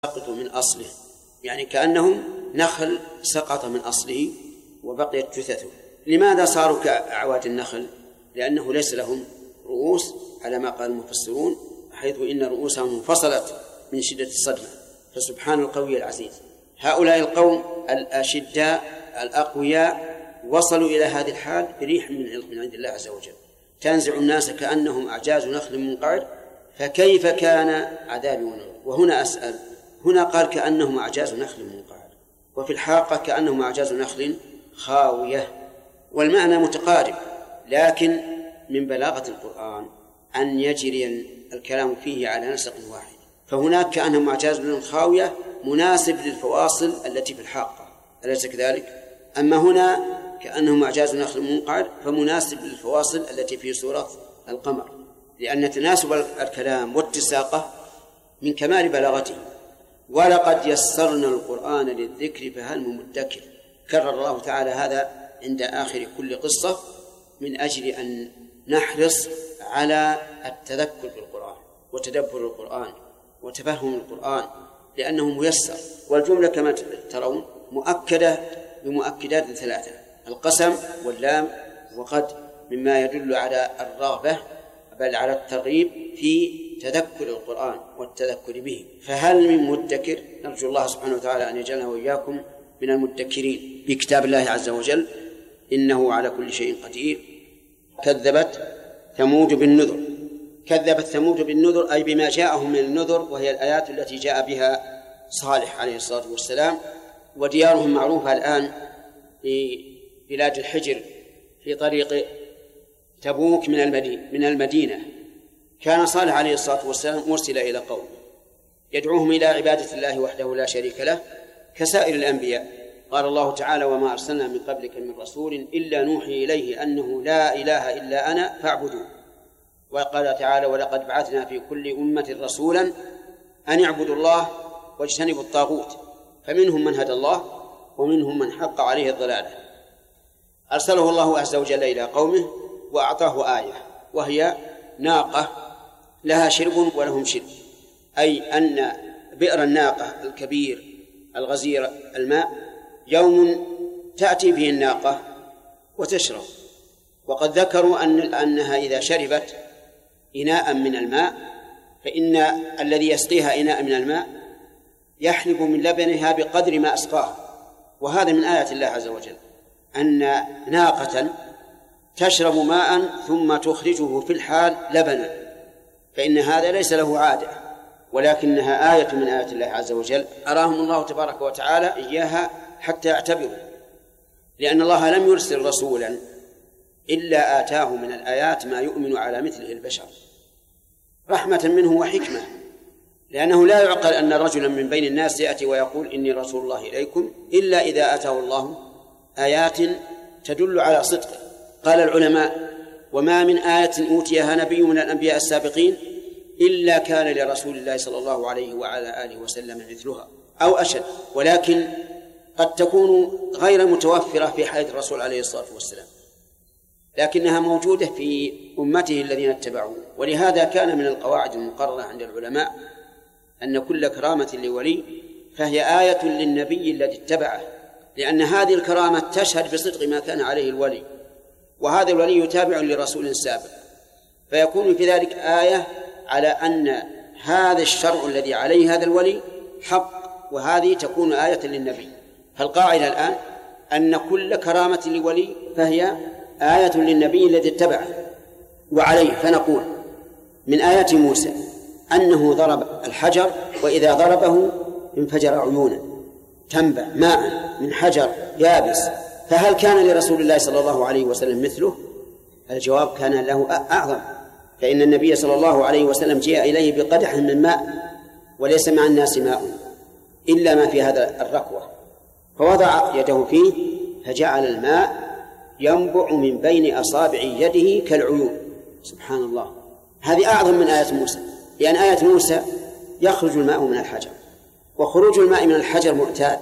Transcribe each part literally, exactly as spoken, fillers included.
سقط من أصله، يعني كأنهم نخل سقط من أصله وبقيت جثثه. لماذا صاروا كأعواد النخل؟ لأنه ليس لهم رؤوس على ما قال المفسرون، حيث إن رؤوسهم انفصلت من شدة الصدمة. فسبحان القوي العزيز. هؤلاء القوم الأشداء الأقوياء وصلوا إلى هذه الحال بريح من عند الله عز وجل تنزع الناس كأنهم أعجاز نخل منقعر، فكيف كان عذابي ونذر؟ وهنا أسأل، هنا قال كأنهم أعجاز نخل منقعر، وفي الحاقة كأنهم أعجاز نخل خاوية، والمعنى متقارب، لكن من بلاغة القرآن أن يجري الكلام فيه على نسق واحد. فهناك كأنهم أعجاز نخل خاوية مناسب للفواصل التي في الحاقة، أليس كذلك؟ أما هنا كأنهم أعجاز نخل منقعر فمناسب للفواصل التي في سورة القمر، لأن تناسب الكلام واتساقه من كمال بلاغته. ولقد يسرنا القرآن للذكر فهل من مدكر. كرر الله تعالى هذا عند آخر كل قصة من أجل أن نحرص على التذكر بالقرآن وتدبر القرآن وتفهم القرآن، لأنه ميسر. والجملة كما ترون مؤكدة بمؤكدات ثلاثة: القسم واللام وقد، مما يدل على الرغبة بل على الترغيب في تذكر القرآن والتذكر به. فهل من مدكر؟ نرجو الله سبحانه وتعالى أن يجعلنا وإياكم من المدكرين بكتاب الله عز وجل، إنه على كل شيء قدير. كذبت ثمود بالنذر. كذبت ثمود بالنذر أي بما جاءهم من النذر، وهي الآيات التي جاء بها صالح عليه الصلاة والسلام. وديارهم معروفة الآن في بلاد الحجر في طريق تبوك من المدينة من المدينة. كان صالح عليه الصلاة والسلام مرسل إلى قوم يدعوهم إلى عبادة الله وحده لا شريك له كسائر الأنبياء. قال الله تعالى: وما أرسلنا من قبلك من رسول إلا نوحي إليه أنه لا إله إلا أنا فاعبدوه. وقال تعالى: ولقد بعثنا في كل أمة رسولا أن اعبدوا الله واجتنبوا الطاغوت، فمنهم من هدى الله ومنهم من حق عليه الضلالة. أرسله الله عز وجل إلى قومه وأعطاه آية، وهي ناقة لها شرب ولهم شرب، أي أن بئر الناقة الكبير الغزير الماء يوم تأتي به الناقة وتشرب. وقد ذكروا أن أنها إذا شربت إناء من الماء فإن الذي يسقيها إناء من الماء يحلب من لبنها بقدر ما أسقاه. وهذا من آيات الله عز وجل، أن ناقة تشرب ماء ثم تخرجه في الحال لبنا، فإن هذا ليس له عادة، ولكنها آية من آيات الله عز وجل أراهم الله تبارك وتعالى إياها حتى يعتبروا، لأن الله لم يرسل رسولا إلا آتاه من الآيات ما يؤمن على مثله البشر رحمة منه وحكمة. لأنه لا يعقل أن رجلا من بين الناس يأتي ويقول إني رسول الله إليكم إلا إذا آتاه الله آيات تدل على صدقه. قال العلماء: وما من آية أوتيها نبي من الأنبياء السابقين إلا كان لرسول الله صلى الله عليه وعلى آله وسلم مثلها أو أشد، ولكن قد تكون غير متوفرة في حياة الرسول عليه الصلاة والسلام، لكنها موجودة في أمته الذين اتبعوه. ولهذا كان من القواعد المقررة عند العلماء أن كل كرامة لولي فهي آية للنبي الذي اتبعه، لأن هذه الكرامة تشهد بصدق ما كان عليه الولي، وهذا الولي يتابع لرسول سابق، فيكون في ذلك آية على أن هذا الشرع الذي عليه هذا الولي حق، وهذه تكون آية للنبي. فالقاعدة الآن أن كل كرامة لولي فهي آية للنبي الذي اتبعه وعليه. فنقول من آيات موسى أنه ضرب الحجر وإذا ضربه انفجر عيونا تنبع ماء من حجر يابس، فهل كان لرسول الله صلى الله عليه وسلم مثله؟ الجواب: كان له أعظم، فإن النبي صلى الله عليه وسلم جاء إليه بقدح من ماء وليس مع الناس ماء إلا ما في هذا الركوة، فوضع يده فيه فجعل الماء ينبع من بين أصابع يده كالعيون. سبحان الله، هذه أعظم من آية موسى، لأن آية موسى يخرج الماء من الحجر، وخروج الماء من الحجر معتاد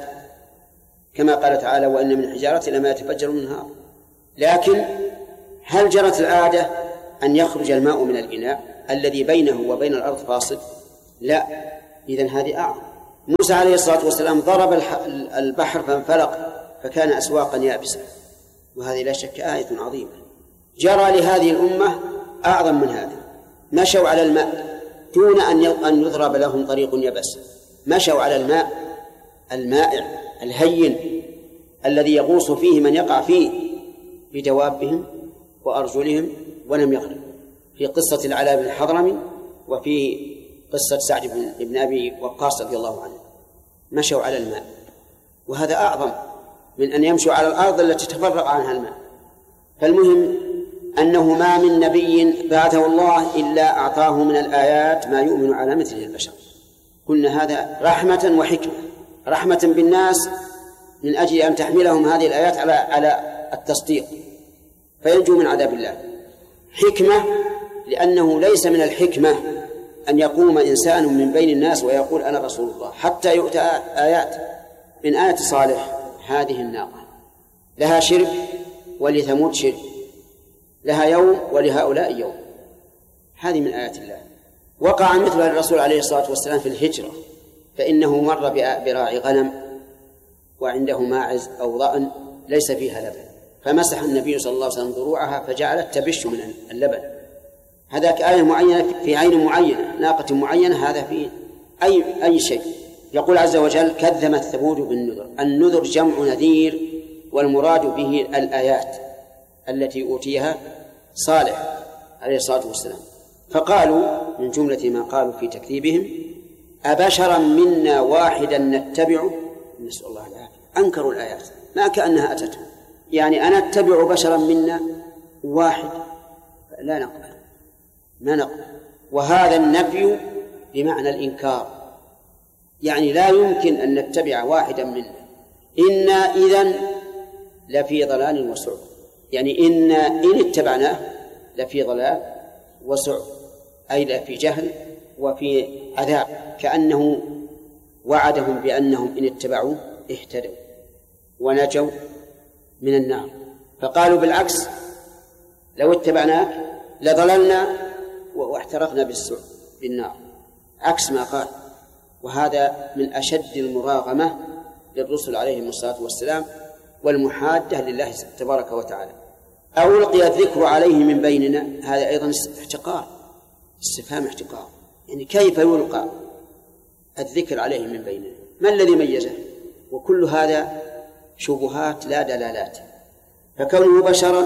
كما قال تعالى: وإن من الحجارة لما يتفجر منها النهار. لكن هل جرت العادة أن يخرج الماء من الإناء الذي بينه وبين الأرض فاصل؟ لا. إذن هذه أعظم. موسى عليه الصلاة والسلام ضرب البحر فانفلق فكان أسواقا يابسا، وهذه لا شك آية عظيمة. جرى لهذه الأمة أعظم من هذا، مشوا على الماء دون أن يضرب لهم طريق يبس، مشوا على الماء المائع الهين الذي يغوص فيه من يقع فيه بدوابهم وأرجلهم ولم يغرق، في قصة العلاء بن الحضرمي وفي قصة سعد بن أبي وقاص رضي الله عنه، مشوا على الماء، وهذا أعظم من أن يمشوا على الأرض التي تفرق عنها الماء. فالمهم أنه ما من نبي بعثه الله إلا أعطاه من الآيات ما يؤمن على مثله البشر. قلنا هذا رحمة وحكمة، رحمة بالناس من أجل أن تحملهم هذه الآيات على على التصديق فينجو من عذاب الله، حكمة لأنه ليس من الحكمة أن يقوم إنسان من بين الناس ويقول أنا رسول الله حتى يؤتى آيات. من آية صالح هذه الناقة لها شرب ولثمود شرب، لها يوم ولهؤلاء يوم، هذه من آيات الله. وقع مثل الرسول عليه الصلاة والسلام في الهجرة، فإنه مر براعي غنم وعنده ماعز أو ضأن ليس فيها لبن، فمسح النبي صلى الله عليه وسلم ضروعها فجعلت تبش من اللبن. هذاك آية معينة في عين معينة، ناقة معينة، هذا في أي أي شيء. يقول عز وجل كذبت ثمود بالنذر. النذر جمع نذير، والمراد به الآيات التي أوتيها صالح عليه الصلاة والسلام. فقالوا من جملة ما قالوا في تكذيبهم أبشرا منا واحدا نتبعه، نسأل الله العافية، أنكروا الآيات ما كأنها أتتهم، يعني أنا أتبع بشرا منا واحد، لا نقبل، ما نقبل. وهذا النفي بمعنى الإنكار، يعني لا يمكن أن نتبع واحدا منا، إنا إذن لفي ضلال وسعر، يعني إنا إن اتبعناه لفي ضلال وسعر، أي لفي جهل وفي عذاب، كأنه وعدهم بأنهم إن اتبعوا اهتدوا ونجوا من النار. فقالوا بالعكس لو اتبعناك لضللنا واحترقنا بالسعر بالنار، عكس ما قال. وهذا من أشد المراغمة للرسل عليهم الصلاة والسلام والمحادة لله تبارك وتعالى. أو ألقي الذكر عليه من بيننا، هذا أيضا احتقار، استفهام احتقار، يعني كيف يلقى الذكر عليه من بيننا، ما الذي ميزه؟ وكل هذا شبهات لا دلالات. فكونه بشرا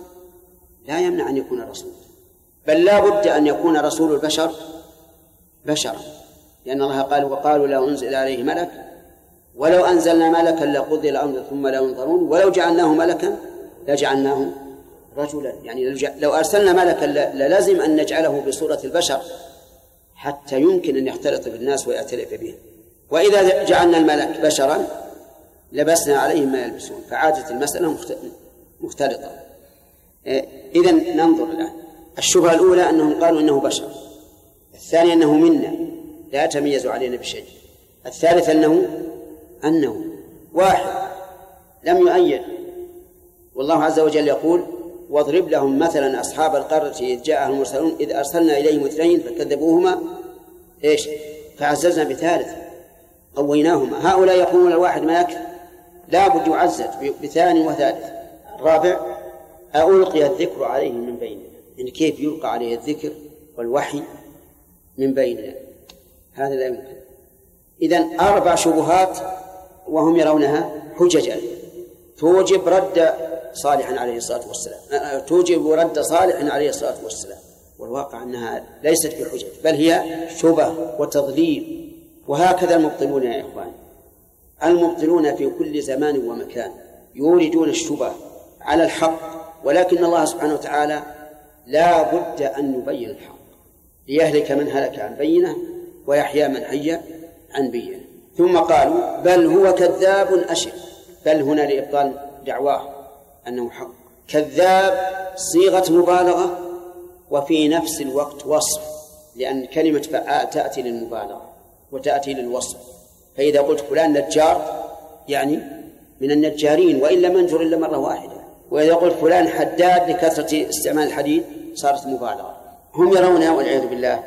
لا يمنع أن يكون رسول، بل لا بد أن يكون رسول البشر بشرا، لأن الله قال وقالوا لو أنزل عليه ملك ولو أنزلنا ملكا لقضي الأمر ثم لا ينظرون ولو جعلناه ملكا لجعلناه رجلا، يعني لو أرسلنا ملكا للازم أن نجعله بصورة البشر حتى يمكن أن يختلط بالناس ويأتلف بهم، وإذا جعلنا الملك بشرا لبسنا عليهم ما يلبسون، فعادت المسألة مختلطة. إذن ننظر الآن. الشبهة الأولى أنهم قالوا إنه بشر، الثانية أنه منا لا يتميز علينا بشيء، الثالث أنه أنه واحد لم يؤيد. والله عز وجل يقول واضرب لهم مثلا أصحاب القرية إذ جاءهم المرسلون إذ أرسلنا إليهم اثنين فكذبوهما إيش فعززنا بثالث قويناهما. هؤلاء يقولون الواحد ما يكفي، لا بد يعزز بثاني وثالث. الرابع ألقي الذكر عليه من بيننا، يعني كيف يلقى عليه الذكر والوحي من بيننا، هذا لا يمكن. إذن أربع شبهات وهم يرونها حججا توجب رد صالح عليه الصلاة والسلام، توجب رد صالح عليه الصلاة والسلام، والواقع أنها ليست بحجج بل هي شبه وتضليل. وهكذا المبطلون يا إخوان، المبطلون في كل زمان ومكان يوردون الشبه على الحق، ولكن الله سبحانه وتعالى لا بد أن يبين الحق ليهلك من هلك عن بينه ويحيى من حي عن بينه. ثم قالوا بل هو كذاب أشر، بل هنا لإبطال دعواه أنه حق. كذاب صيغة مبالغة وفي نفس الوقت وصف، لأن كلمة فاء تأتي للمبالغة وتأتي للوصف. فإذا قلت فلان نجار يعني من النجارين وإن لم ينجر إلا مرة واحدة، وإذا قلت فلان حداد لكثرة استعمال الحديد صارت مبالغة. هم يرون والعياذ بالله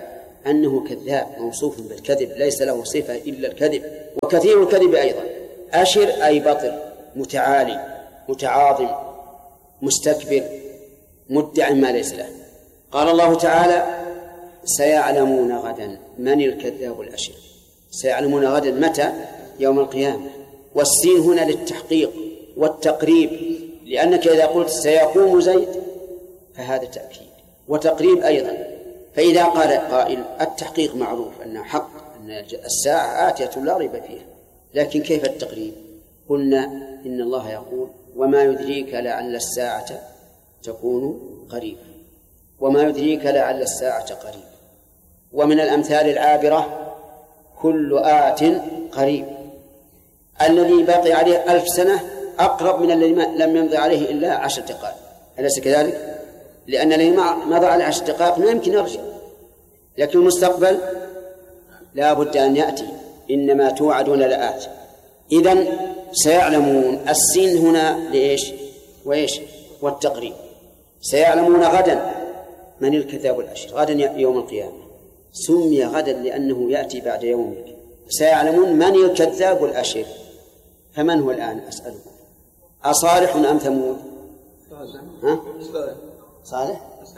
أنه كذاب موصوف بالكذب ليس له صفة إلا الكذب. وكثير الكذب أيضا. أشر أي بطر، متعالي، متعاظم، مستكبر، مدع ما ليس له. قال الله تعالى سيعلمون غدا من الكذاب الأشر. سيعلمون غدا متى؟ يوم القيامة. والسين هنا للتحقيق والتقريب، لأنك إذا قلت سيقوم زيد فهذا تأكيد وتقريب أيضا. فإذا قال قائل التحقيق معروف أنه حق أن الساعة آتية لا ريب فيها، لكن كيف التقريب؟ قلنا إن الله يقول وما يدريك لعل الساعة تكون قريبا، وما يدريك لعل الساعة قريب. ومن الأمثال العابرة كل آت قريب. الذي باقي عليه ألف سنة أقرب من الذي لم يمضي عليه إلا عشر دقائق، أليس كذلك؟ لأن الذي مضى عليه عشر دقائق ما يمكن يرجع، لكن المستقبل لا بد أن يأتي، إنما توعدون لآت. إذن سيعلمون، السين هنا لإيش وإيش والتقريب. سيعلمون غدا من الكذاب الأشر، غدا يوم القيامة. سمي غدا لأنه يأتي بعد يومك. سيعلمون من الكذاب الأشر. فمن هو الآن أسألكم؟ أصالح أم ثمود؟ ها؟ صالح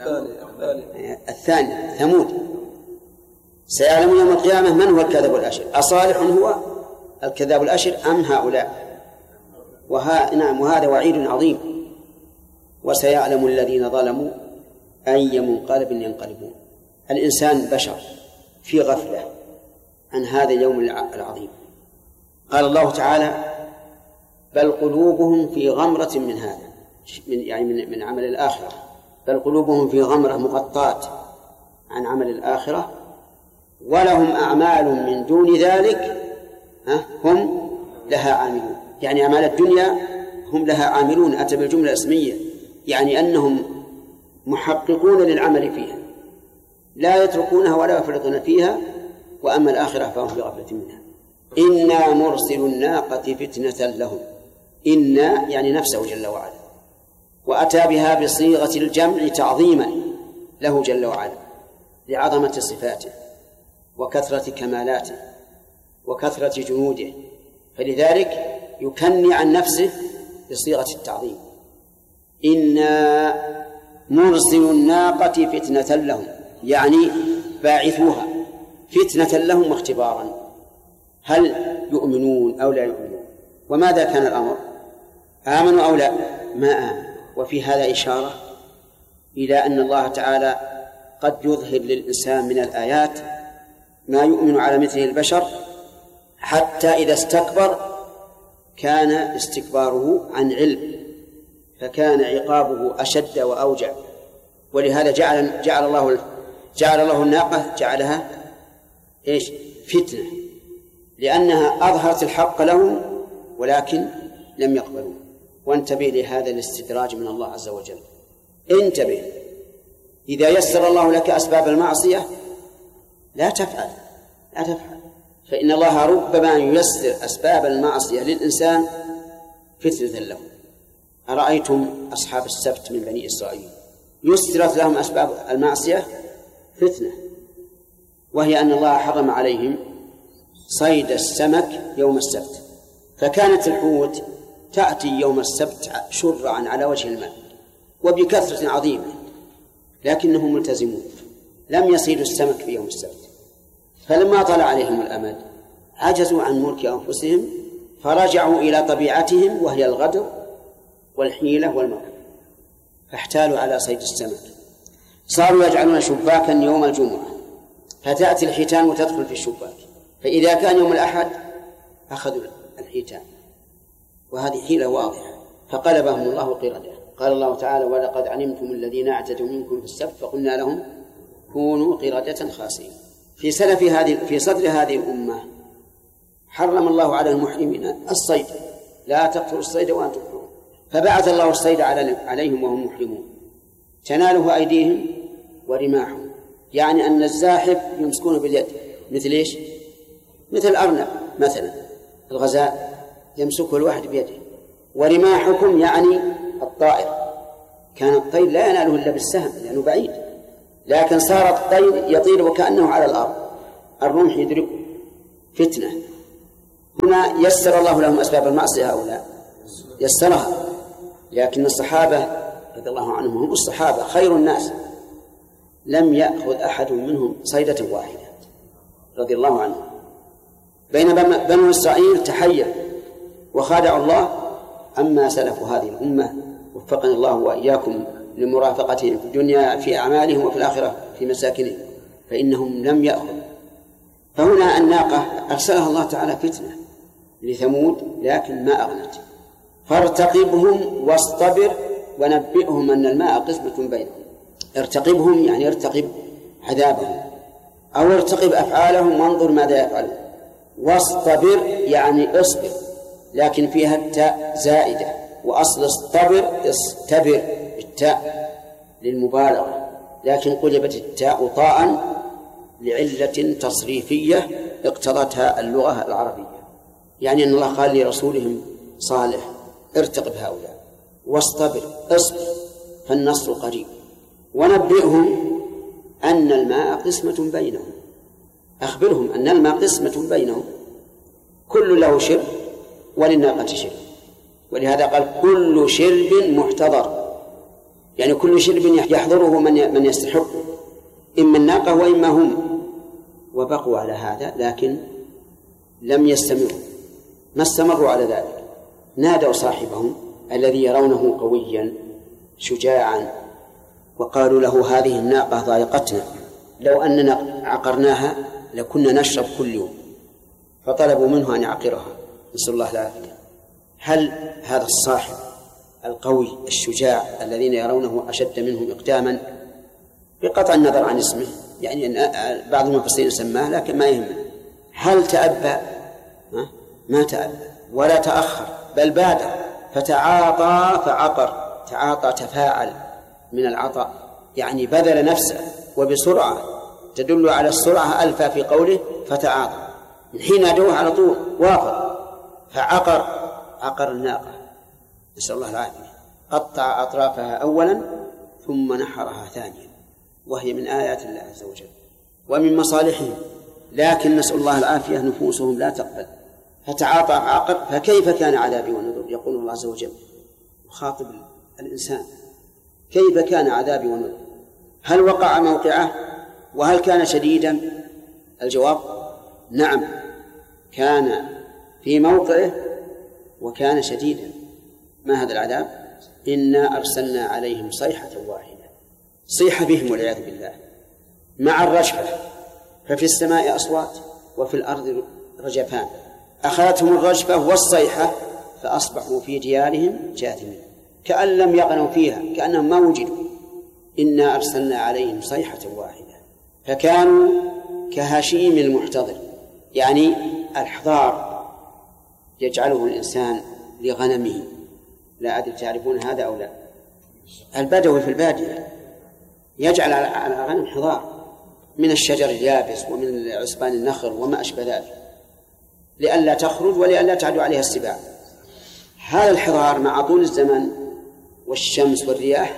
الثاني ثمود. سيعلمون يوم القيامة من هو الكذاب الأشر، أصالح هو الكذاب الأشر أم هؤلاء؟ وها نعم، وهذا وعيد عظيم. وسيعلم الذين ظلموا أي منقلب ينقلبون. الإنسان بشر في غفلة عن هذا اليوم العظيم. قال الله تعالى بل قلوبهم في غمرة من هذا، من يعني من, من عمل الآخرة. بل قلوبهم في غمرة مغطاة عن عمل الآخرة، ولهم أعمال من دون ذلك هم لها عاملون. يعني أعمال الدنيا هم لها عاملون، أتى بالجملة الاسمية، يعني أنهم محققون للعمل فيها لا يتركونها ولا يفرطون فيها. وأما الآخرة فهم بغفلة منها. إنا مرسل الناقة فتنة لهم. إنا يعني نفسه جل وعلا، وأتى بها بصيغة الجمع تعظيما له جل وعلا لعظمة صفاته وكثرة كمالاته وكثرة جنوده، فلذلك يكني عن نفسه بصيغة التعظيم. إنا مرسل الناقة فتنة لهم، يعني باعثوها فتنة لهم واختبارا، هل يؤمنون أو لا يؤمنون. وماذا كان الأمر؟ آمنوا أو لا؟ ما آمنوا. وفي هذا إشارة إلى أن الله تعالى قد يظهر للإنسان من الآيات ما يؤمن على مثله البشر، حتى إذا استكبر كان استكباره عن علم، فكان عقابه أشد وأوجع. ولهذا جعل جعل الله جعل الله الناقة جعلها إيش؟ فتنة، لأنها أظهرت الحق لهم ولكن لم يقبلوا. وانتبه لهذا الاستدراج من الله عز وجل. انتبه، إذا يسر الله لك أسباب المعصية لا تفعل لا تفعل فإن الله ربما ييسر أسباب المعصية للإنسان فتنة له. أرأيتم أصحاب السبت من بني إسرائيل يسرت لهم أسباب المعصية فتنة، وهي أن الله حرم عليهم صيد السمك يوم السبت، فكانت الحوت تأتي يوم السبت شرعا على وجه الماء وبكثرة عظيمة، لكنهم ملتزمون لم يصيدوا السمك في يوم السبت. فلما طلع عليهم الأمد عجزوا عن ملك أنفسهم فرجعوا إلى طبيعتهم وهي الغدر والحيلة والمكر، فاحتالوا على صيد السمك. صاروا يجعلون شباكا يوم الجمعة فتأتي الحيتان وتدخل في الشباك، فإذا كان يوم الأحد أخذوا الحيتان، وهذه حيلة واضحة، فقلبهم الله قردة. قال الله تعالى ولقد علمتم الذين اعتدوا منكم في السبت فقلنا لهم كونوا قردة خاسئين. في سلف هذه في صدر هذه الأمة حرم الله على المحرمين الصيد، لا تقتلوا الصيد وأنتم حرم، فبعث الله الصيد عليهم وهم محرمون تناله أيديهم ورماحهم، يعني أن الزاحف يمسكونه باليد مثل إيش؟ مثل الأرنب مثلا، الغزال يمسكه الواحد بيده. ورماحكم يعني الطائر، كان الطير لا يناله إلا بالسهم لأنه بعيد، لكن صار الطير يطير وكأنه على الأرض، الرمح يدركه، فتنة. هنا يسر الله لهم أسباب المعصية هؤلاء، يسرها، لكن الصحابة رضي الله عنهم هم الصحابة خير الناس، لم يأخذ أحد منهم صيدة واحدة رضي الله عنهم. بينما بنو إسرائيل تحير وخادعوا الله. أما سلف هذه الأمة وفقنا الله وإياكم لمرافقتهم في الدنيا في أعمالهم وفي الآخرة في مساكنهم، فإنهم لم يأخذوا. فهنا الناقة أرسلها الله تعالى فتنة لثمود لكن ما أغنت. فارتقبهم واصطبر ونبئهم أن الماء قسمة بينهم. ارتقبهم يعني ارتقب عذابهم، أو ارتقب أفعالهم وانظر ماذا يفعلون. واصطبر يعني اصبر، لكن فيها التاء زائدة، وأصل اصطبر استبر بالتاء للمبالغة، لكن قلبت التاء طاء لعلة تصريفية اقتضتها اللغة العربية. يعني أن الله قال لرسولهم صالح ارتقب هؤلاء، واصطبر اصبر، فالنصر قريب. ونبئهم أن الماء قسمة بينهم، أخبرهم أن الماء قسمة بينهم، كل له شرب وللناقة شرب. ولهذا قال كل شرب محتضر، يعني كل شرب يحضره من من يستحقه، إما الناقة وإما هم. وبقوا على هذا لكن لم يستمروا، ما استمروا على ذلك. نادوا صاحبهم الذي يرونه قويا شجاعا وقالوا له هذه الناقة ضايقتنا، لو أننا عقرناها لكنا نشرب كل يوم. فطلبوا منه أن يعقرها، نسأل الله العافية. هل هذا الصاحب القوي الشجاع الذين يرونه أشد منهم إقداما، بقطع النظر عن اسمه، يعني بعض المفسرين سماه لكن ما يهمه، هل تأبى؟ ما تأبى ولا تأخر، بل بادر فتعاطى فعقر. تعاطى تفاعل من العطاء، يعني بذل نفسه وبسرعة تدل على السرعة ألفا في قوله فتعاطى، من حين أدوه على طول وافق. فعقر عقر الناقة، نسأل الله العافية، قطع أطرافها أولا ثم نحرها ثانيا، وهي من آيات الله عز وجل ومن مصالحهم، لكن نسأل الله العافية نفوسهم لا تقبل. فتعاطى عقر، فكيف كان عذابي ونذر؟ يقول الله عز وجل يخاطب الإنسان، كيف كان عذابي ونذر؟ هل وقع موقعه؟ وهل كان شديدا؟ الجواب نعم، كان في موقعه وكان شديدا. ما هذا العذاب؟ إنا أرسلنا عليهم صيحة واحدة، صيح بهم والعياذ بالله، مع الرجفة، ففي السماء أصوات وفي الأرض رجفان، أخذتهم الرجفة والصيحة فأصبحوا في ديارهم جاثمين كأن لم يغنوا فيها، كأنهم ما وجدوا. إنا أرسلنا عليهم صيحة واحدة فكانوا كهشيم المحتضر، يعني الحضار يجعله الإنسان لغنمه. لا أدري تعرفون هذا أو لا؟ البدوي في البادية يجعل على الغنم حضار من الشجر اليابس ومن عصبان النخل وما أشبه ذلك، لئلا تخرج ولئلا تعدو عليها السباع. هذا الحضار مع طول الزمن والشمس والرياح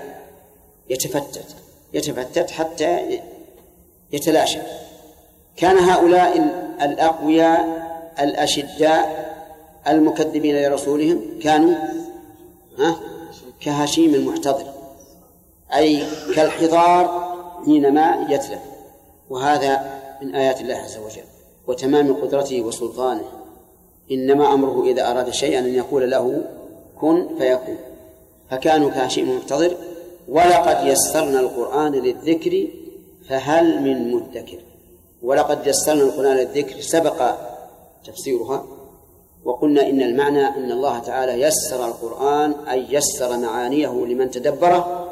يتفتت يتفتت حتى يتلاشى. كان هؤلاء الأقوياء الأشداء المكذبين لرسولهم كانوا ها كهشيم المحتضر، أي كالحضار حينما يتلف. وهذا من آيات الله عز وجل وتمام قدرته وسلطانه. إنما أمره إذا أراد شيئا أن يقول له كن فيكون. فكانوا كهشيم المحتضر. ولقد يسرنا القرآن للذكر فهل من مدكر. ولقد يسرنا القرآن للذكر سبق تفسيرها، وقلنا إن المعنى أن الله تعالى يسر القرآن أي يسر معانيه لمن تدبره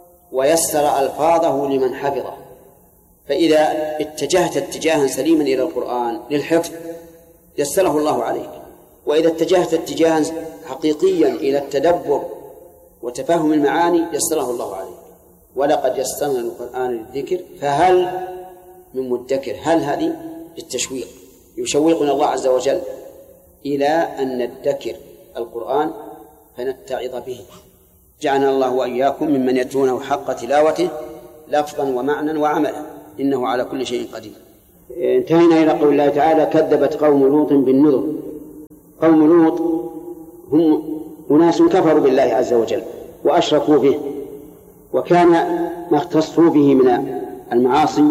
ويسر ألفاظه لمن حفظه. فإذا اتجهت اتجاها سليما إلى القرآن للحفظ يسره الله عليك، وإذا اتجهت اتجاها حقيقيا إلى التدبر وتفهم المعاني يسره الله عليك. ولقد يسرنا القرآن للذكر فهل من مدكر. هل هذه للتشويق، يشوقنا الله عز وجل إلى أن ندكر القرآن فنتعظ به. جعلنا الله وإياكم ممن يتلونه حق تلاوته لفظا ومعنى وعملا، إنه على كل شيء قدير. انتهينا إلى قول الله تعالى: كذبت قوم لوط بالنذر. قوم لوط هم أناس كفروا بالله عز وجل وأشركوا به، وكان ما اختصوا به من المعاصي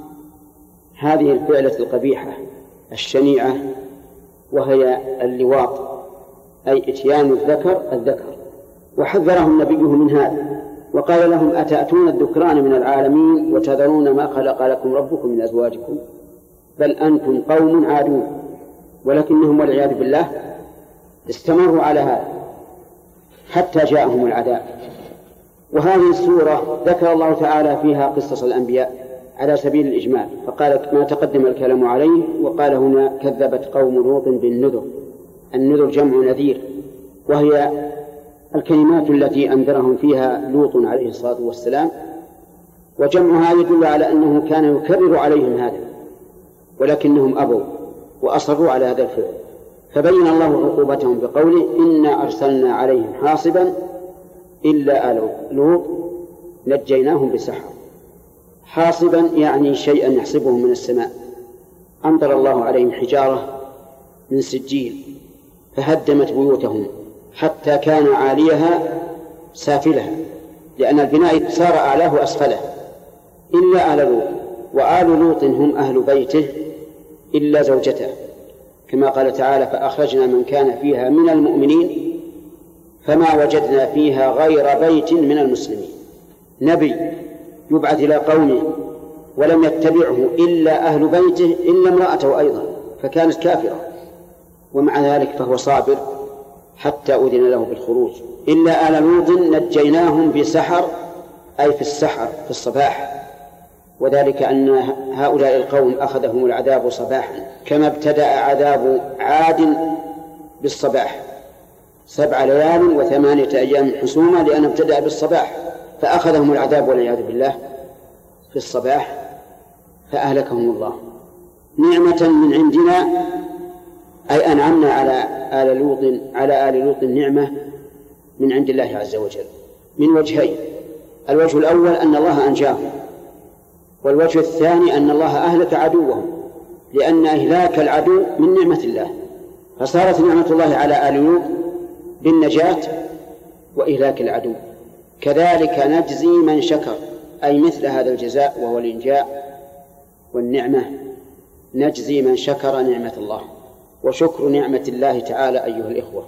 هذه الفعلة القبيحة الشنيعة، وهي اللواط، أي إتيان الذكر الذكر. وحذرهم نبيه من هذا وقال لهم: أتأتون الذكران من العالمين وتذرون ما خلق لكم ربكم من أزواجكم بل أنتم قوم عادون. ولكنهم والعياذ بالله استمروا على هذا حتى جاءهم العذاب. وهذه السورة ذكر الله تعالى فيها قصص الأنبياء على سبيل الإجمال، فقال ما تقدم الكلام عليه، وقال هنا: كذبت قوم لوط بالنذر. النذر جمع نذير، وهي الكلمات التي أنذرهم فيها لوط عليه الصلاة والسلام، وجمعها يدل على أنه كان يكرر عليهم هذا، ولكنهم أبوا وأصروا على هذا الفعل، فبين الله عقوبتهم بقوله: إنا أرسلنا عليهم حاصبا إلا آل لوط نجيناهم بسحر. حاصبا يعني شيئا يحسبهم من السماء. أمطر الله عليهم حجارة من سجيل فهدمت بيوتهم حتى كان عاليها سافلها، لأن البناء صار أعلاه أسفله. إلا آل لوط، وآل لوط هم أهل بيته إلا زوجته، كما قال تعالى: فأخرجنا من كان فيها من المؤمنين فما وجدنا فيها غير بيت من المسلمين. نبي يبعث إلى قومه ولم يتبعه إلا أهل بيته إلا امرأته أيضا، فكانت كافرة، ومع ذلك فهو صابر حتى أذن له بالخروج. إلا آل لوط نجيناهم بسحر، أي في السحر في الصباح، وذلك أن هؤلاء القوم أخذهم العذاب صباحا، كما ابتدأ عذاب عاد بالصباح سبع ليال وثمانية أيام حسوما، لأن ابتدأ بالصباح، فأخذهم العذاب والعياذ بالله في الصباح فأهلكهم الله. نعمة من عندنا، أي أنعمنا على آل لوط على آل لوط نعمة من عند الله عز وجل من وجهين: الوجه الأول أن الله أنجاهم، والوجه الثاني أن الله أهلك عدوهم، لأن إهلاك العدو من نعمة الله، فصارت نعمة الله على آل لوط بالنجاة وإهلاك العدو. كذلك نجزي من شكر، أي مثل هذا الجزاء وهو الإنجاء والنعمة، نجزي من شكر نعمة الله. وشكر نعمة الله تعالى أيها الإخوة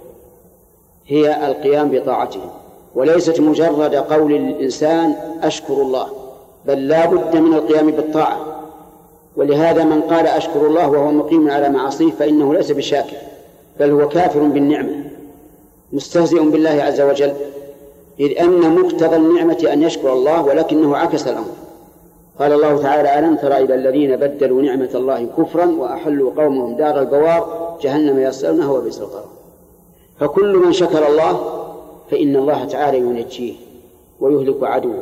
هي القيام بطاعته، وليست مجرد قول الإنسان أشكر الله، بل لا بد من القيام بالطاعة. ولهذا من قال أشكر الله وهو مقيم على معاصيه فإنه ليس بشاكر، بل هو كافر بالنعمة مستهزئ بالله عز وجل، إذ أن مقتضى النعمة أن يشكر الله، ولكنه عكس الأمر. قال الله تعالى: ألم تر إلى الذين بدلوا نعمة الله كفرا وأحلوا قومهم دار البوار جهنم يصلونها وبئس القرار. فكل من شكر الله فإن الله تعالى ينجيه ويهلك عدوه.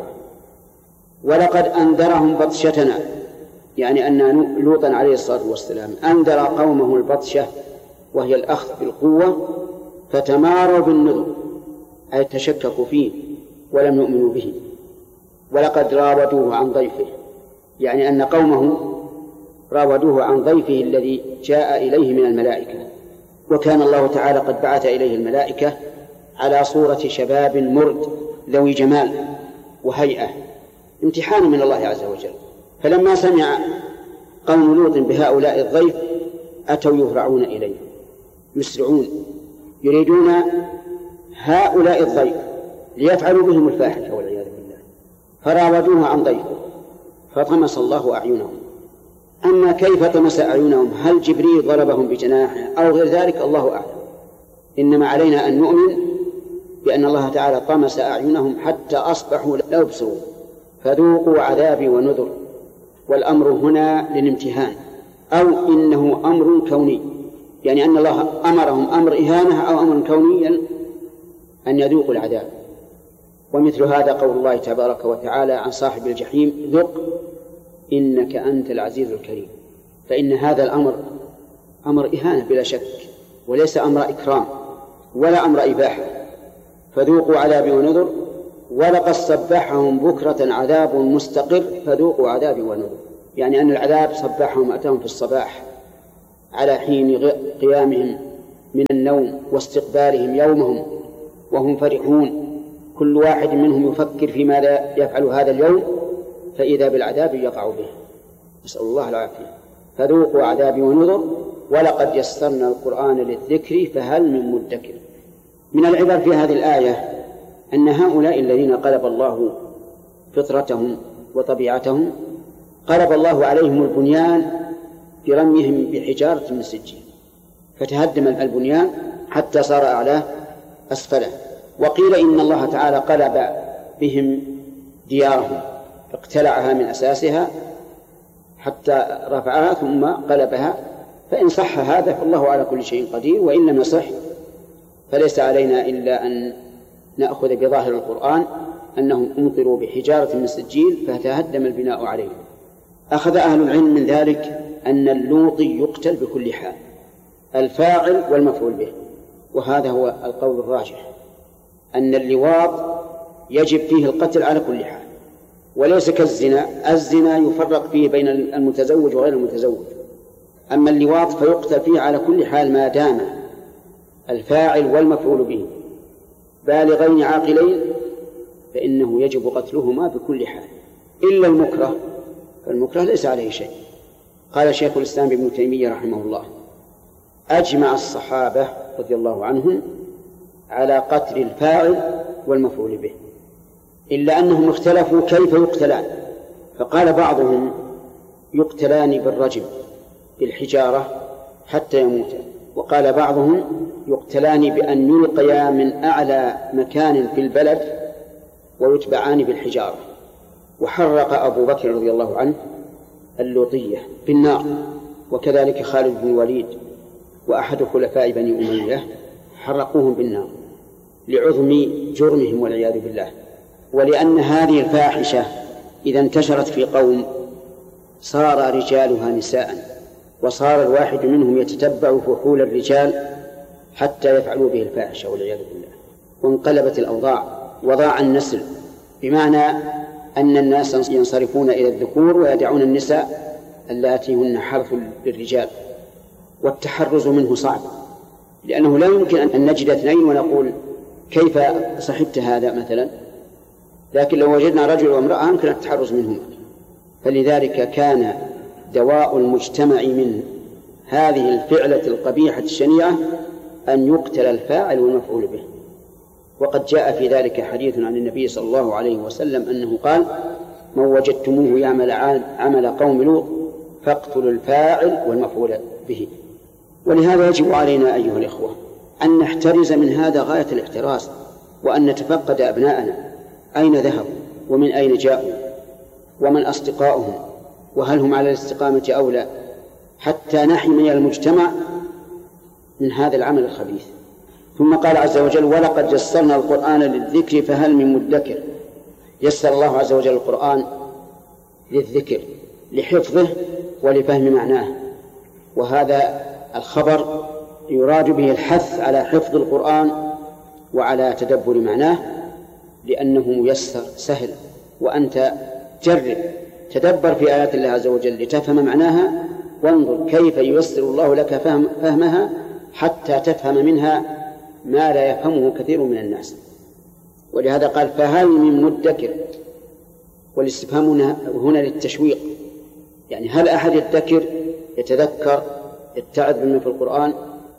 ولقد أنذرهم بطشتنا، يعني أن لوطا عليه الصلاة والسلام أنذر قومه البطشة، وهي الأخذ بالقوة، فتماروا بالنذر، أي تشككوا فيه ولم يؤمنوا به. ولقد راودوه عن ضيفه، يعني أن قومه راودوه عن ضيفه الذي جاء إليه من الملائكة، وكان الله تعالى قد بعث إليه الملائكة على صورة شباب مرد ذوي جمال وهيئة، امتحان من الله عز وجل. فلما سمع قوم لوط بهؤلاء الضيف أتوا يهرعون إليه، يسرعون، يريدون هؤلاء الضيف ليفعلوا بهم الفاحشة والعياذ بالله، فراودوه عن ضيفه فطمس الله أعينهم. أما كيف طمس أعينهم، هل جبريل ضربهم بجناحه أو غير ذلك، الله أعلم. إنما علينا أن نؤمن بأن الله تعالى طمس أعينهم حتى أصبحوا لا يبصرون، فذوقوا عذابي ونذر. والأمر هنا للامتهان، أو إنه أمر كوني، يعني أن الله أمرهم أمر إهانة أو أمر كونيا أن يذوقوا العذاب. ومثل هذا قول الله تبارك وتعالى عن صاحب الجحيم: ذق إنك أنت العزيز الكريم. فإن هذا الأمر أمر إهانة بلا شك، وليس أمر إكرام ولا أمر إباحة. فذوقوا عذابي ونذر ولقد صبحهم بكرة عذاب مستقر فذوقوا عذابي ونذر، يعني أن العذاب صبحهم أتاهم في الصباح على حين قيامهم من النوم واستقبالهم يومهم وهم فرحون، كل واحد منهم يفكر في ماذا يفعل هذا اليوم، فإذا بالعذاب يقع به، نسأل الله العافية. فذوقوا عذابي ونذر ولقد يسرنا القرآن للذكر فهل من مدكر. من العبر في هذه الآية أن هؤلاء الذين قلب الله فطرتهم وطبيعتهم قلب الله عليهم البنيان برميهم بحجارة من سجيل، فتهدم البنيان حتى صار أعلاه أسفله. وقيل إن الله تعالى قلب بهم ديارهم، اقتلعها من أساسها حتى رفعها ثم قلبها، فإن صح هذا فالله على كل شيء قدير، وإن لم يصح فليس علينا إلا أن نأخذ بظاهر القرآن أنهم أمطروا بحجارة من سجيل فتهدم البناء عليهم. أخذ أهل العلم من ذلك أن اللوطي يقتل بكل حال، الفاعل والمفعول به، وهذا هو القول الراجح، أن اللواط يجب فيه القتل على كل حال، وليس كالزنا، الزنا يفرق فيه بين المتزوج وغير المتزوج، أما اللواط فيقتل فيه على كل حال ما دام الفاعل والمفعول به بالغين عاقلين، فإنه يجب قتلهما بكل حال إلا المكره، فالمكره ليس عليه شيء. قال شيخ الإسلام ابن تيمية رحمه الله: أجمع الصحابة رضي الله عنهم على قتل الفاعل والمفعول به، إلا أنهم اختلفوا كيف يقتلان، فقال بعضهم يقتلان بالرجم بالحجارة حتى يموتا، وقال بعضهم يقتلان بأن يلقيا من أعلى مكان في البلد ويتبعان بالحجارة. وحرق أبو بكر رضي الله عنه اللوطية بالنار، وكذلك خالد بن الوليد وأحد خلفاء بني أمية حرقوهم بالنار لعظم جرمهم والعياذ بالله. ولأن هذه الفاحشة إذا انتشرت في قوم صار رجالها نساء، وصار الواحد منهم يتتبع فحول الرجال حتى يفعلوا به الفاحشة والعياذ بالله، وانقلبت الأوضاع وضاع النسل، بمعنى أن الناس ينصرفون إلى الذكور ويدعون النساء اللاتي هن حرث للرجال، والتحرز منه صعب، لأنه لا يمكن أن نجد اثنين ونقول كيف صحبت هذا مثلا، لكن لو وجدنا رجل وامرأة يمكن التحرز منهما. فلذلك كان دواء المجتمع من هذه الفعلة القبيحة الشنيعة أن يقتل الفاعل والمفعول به. وقد جاء في ذلك حديث عن النبي صلى الله عليه وسلم أنه قال: من وجدتموه يعمل عمل قوم لوط فاقتلوا الفاعل والمفعول به. ولهذا يجب علينا أيها الإخوة أن نحترز من هذا غاية الاحتراز، وأن نتفقد أبناءنا أين ذهبوا ومن أين جاءوا ومن أصدقاؤهم وهل هم على الاستقامة أو لا، حتى نحمي المجتمع من هذا العمل الخبيث. ثم قال عز وجل: ولقد يسرنا القرآن للذكر فهل من مدكر. يسر الله عز وجل القرآن للذكر لحفظه ولفهم معناه، وهذا الخبر يراد به الحث على حفظ القرآن وعلى تدبر معناه، لأنه ميسر سهل. وأنت جرب تدبر في آيات الله عز وجل لتفهم معناها، وانظر كيف ييسر الله لك فهم فهمها حتى تفهم منها ما لا يفهمه كثير من الناس. ولهذا قال: فهل من مدكر، والاستفهام هنا للتشويق، يعني هل أحد يدكر يتذكر يتعظ بما في القرآن.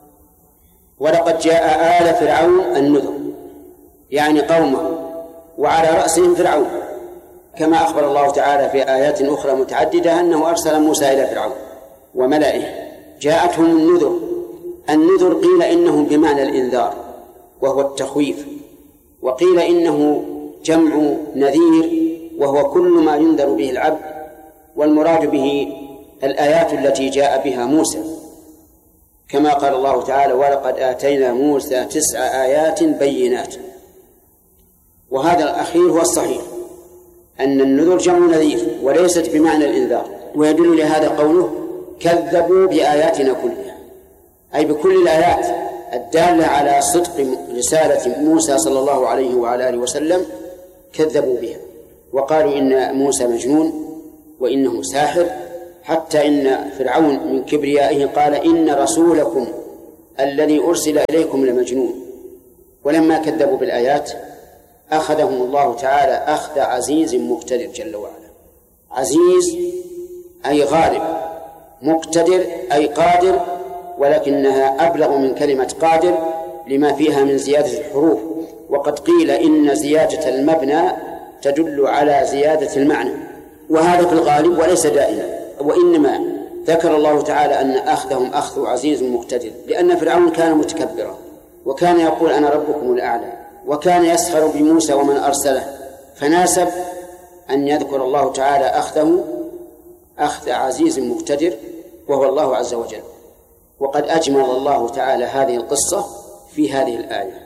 ولقد جاء آل فرعون النذر، يعني قومه، وعلى رأسهم فرعون، كما أخبر الله تعالى في آيات أخرى متعددة أنه أرسل موسى إلى فرعون وملئه. جاءتهم النذر. النذر قيل إنه بمعنى الإنذار وهو التخويف، وقيل إنه جمع نذير وهو كل ما ينذر به العبد، والمراد به الآيات التي جاء بها موسى، كما قال الله تعالى: ولقد آتينا موسى تسع آيات بينات. وهذا الأخير هو الصحيح، أن النذر جمع نذير وليست بمعنى الإنذار. ويدل لهذا قوله: كذبوا بآياتنا كلها، أي بكل الآيات الدالة على صدق رسالة موسى صلى الله عليه وعلى آله وسلم كذبوا بها وقالوا إن موسى مجنون وإنه ساحر، حتى إن فرعون من كبريائه قال إن رسولكم الذي أرسل إليكم لمجنون. ولما كذبوا بالآيات أخذهم الله تعالى أخذ عزيز مقتدر جل وعلا. عزيز أي غالب، مقتدر أي قادر، ولكنها أبلغ من كلمة قادر لما فيها من زيادة الحروف. وقد قيل إن زيادة المبنى تدل على زيادة المعنى، وهذا في الغالب وليس دائما. وإنما ذكر الله تعالى أن أخذهم أخذ عزيز مقتدر لأن فرعون كان متكبرا وكان يقول أنا ربكم الأعلى، وكان يسخر بموسى ومن أرسله، فناسب أن يذكر الله تعالى أخذه أخذ عزيز مقتدر وهو الله عز وجل. وقد أجمل الله تعالى هذه القصة في هذه الآية،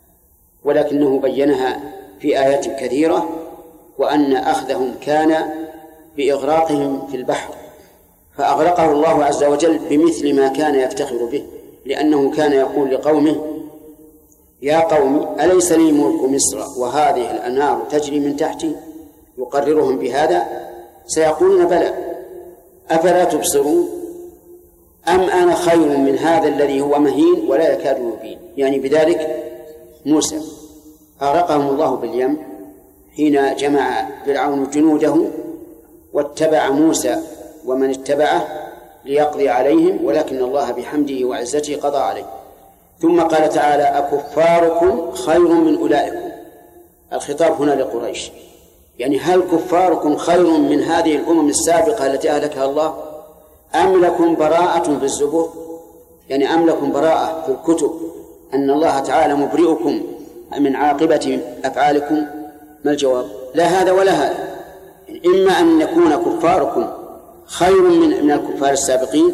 ولكنه بينها في آيات كثيرة، وأن أخذهم كان بإغراقهم في البحر، فأغرقه الله عز وجل بمثل ما كان يفتخر به، لأنه كان يقول لقومه يا قوم أليس لي ملك مصر وهذه الأنهار تجري من تحتي، يقررهم بهذا، سيقولون بلى أفلا تبصرون أم أنا خير من هذا الذي هو مهين ولا يكاد يبين. يعني بذلك موسى أغرقهم الله باليم حين جمع فرعون جنوده واتبع موسى ومن اتبعه ليقضي عليهم، ولكن الله بحمده وعزته قضى عليه. ثم قال تعالى أكفاركم خير من أولئكم. الخطاب هنا لقريش، يعني هل كفاركم خير من هذه الأمم السابقة التي أهلكها الله، أم لكم براءة في الزبور، يعني أم لكم براءة في الكتب أن الله تعالى مبرئكم من عاقبة أفعالكم؟ ما الجواب؟ لا هذا ولا هذا. إما أن يكون كفاركم خير من من الكفار السابقين،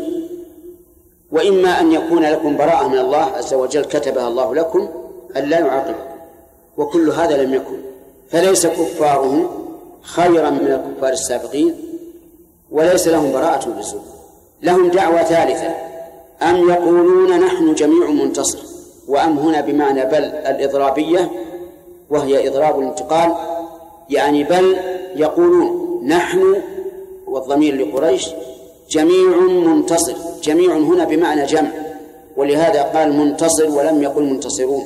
وإما أن يكون لكم براءة من الله عز وجل كتبها الله لكم ألا يعاقبكم، وكل هذا لم يكن. فليس كفارهم خيرا من الكفار السابقين، وليس لهم براءة بالزبور. لهم دعوة ثالثة، أم يقولون نحن جميع منتصر، وأم هنا بمعنى بل الإضرابية، وهي إضراب الانتقال، يعني بل يقولون نحن والضمير لقريش جميع منتصر. جميع هنا بمعنى جمع، ولهذا قال منتصر ولم يقل منتصرون،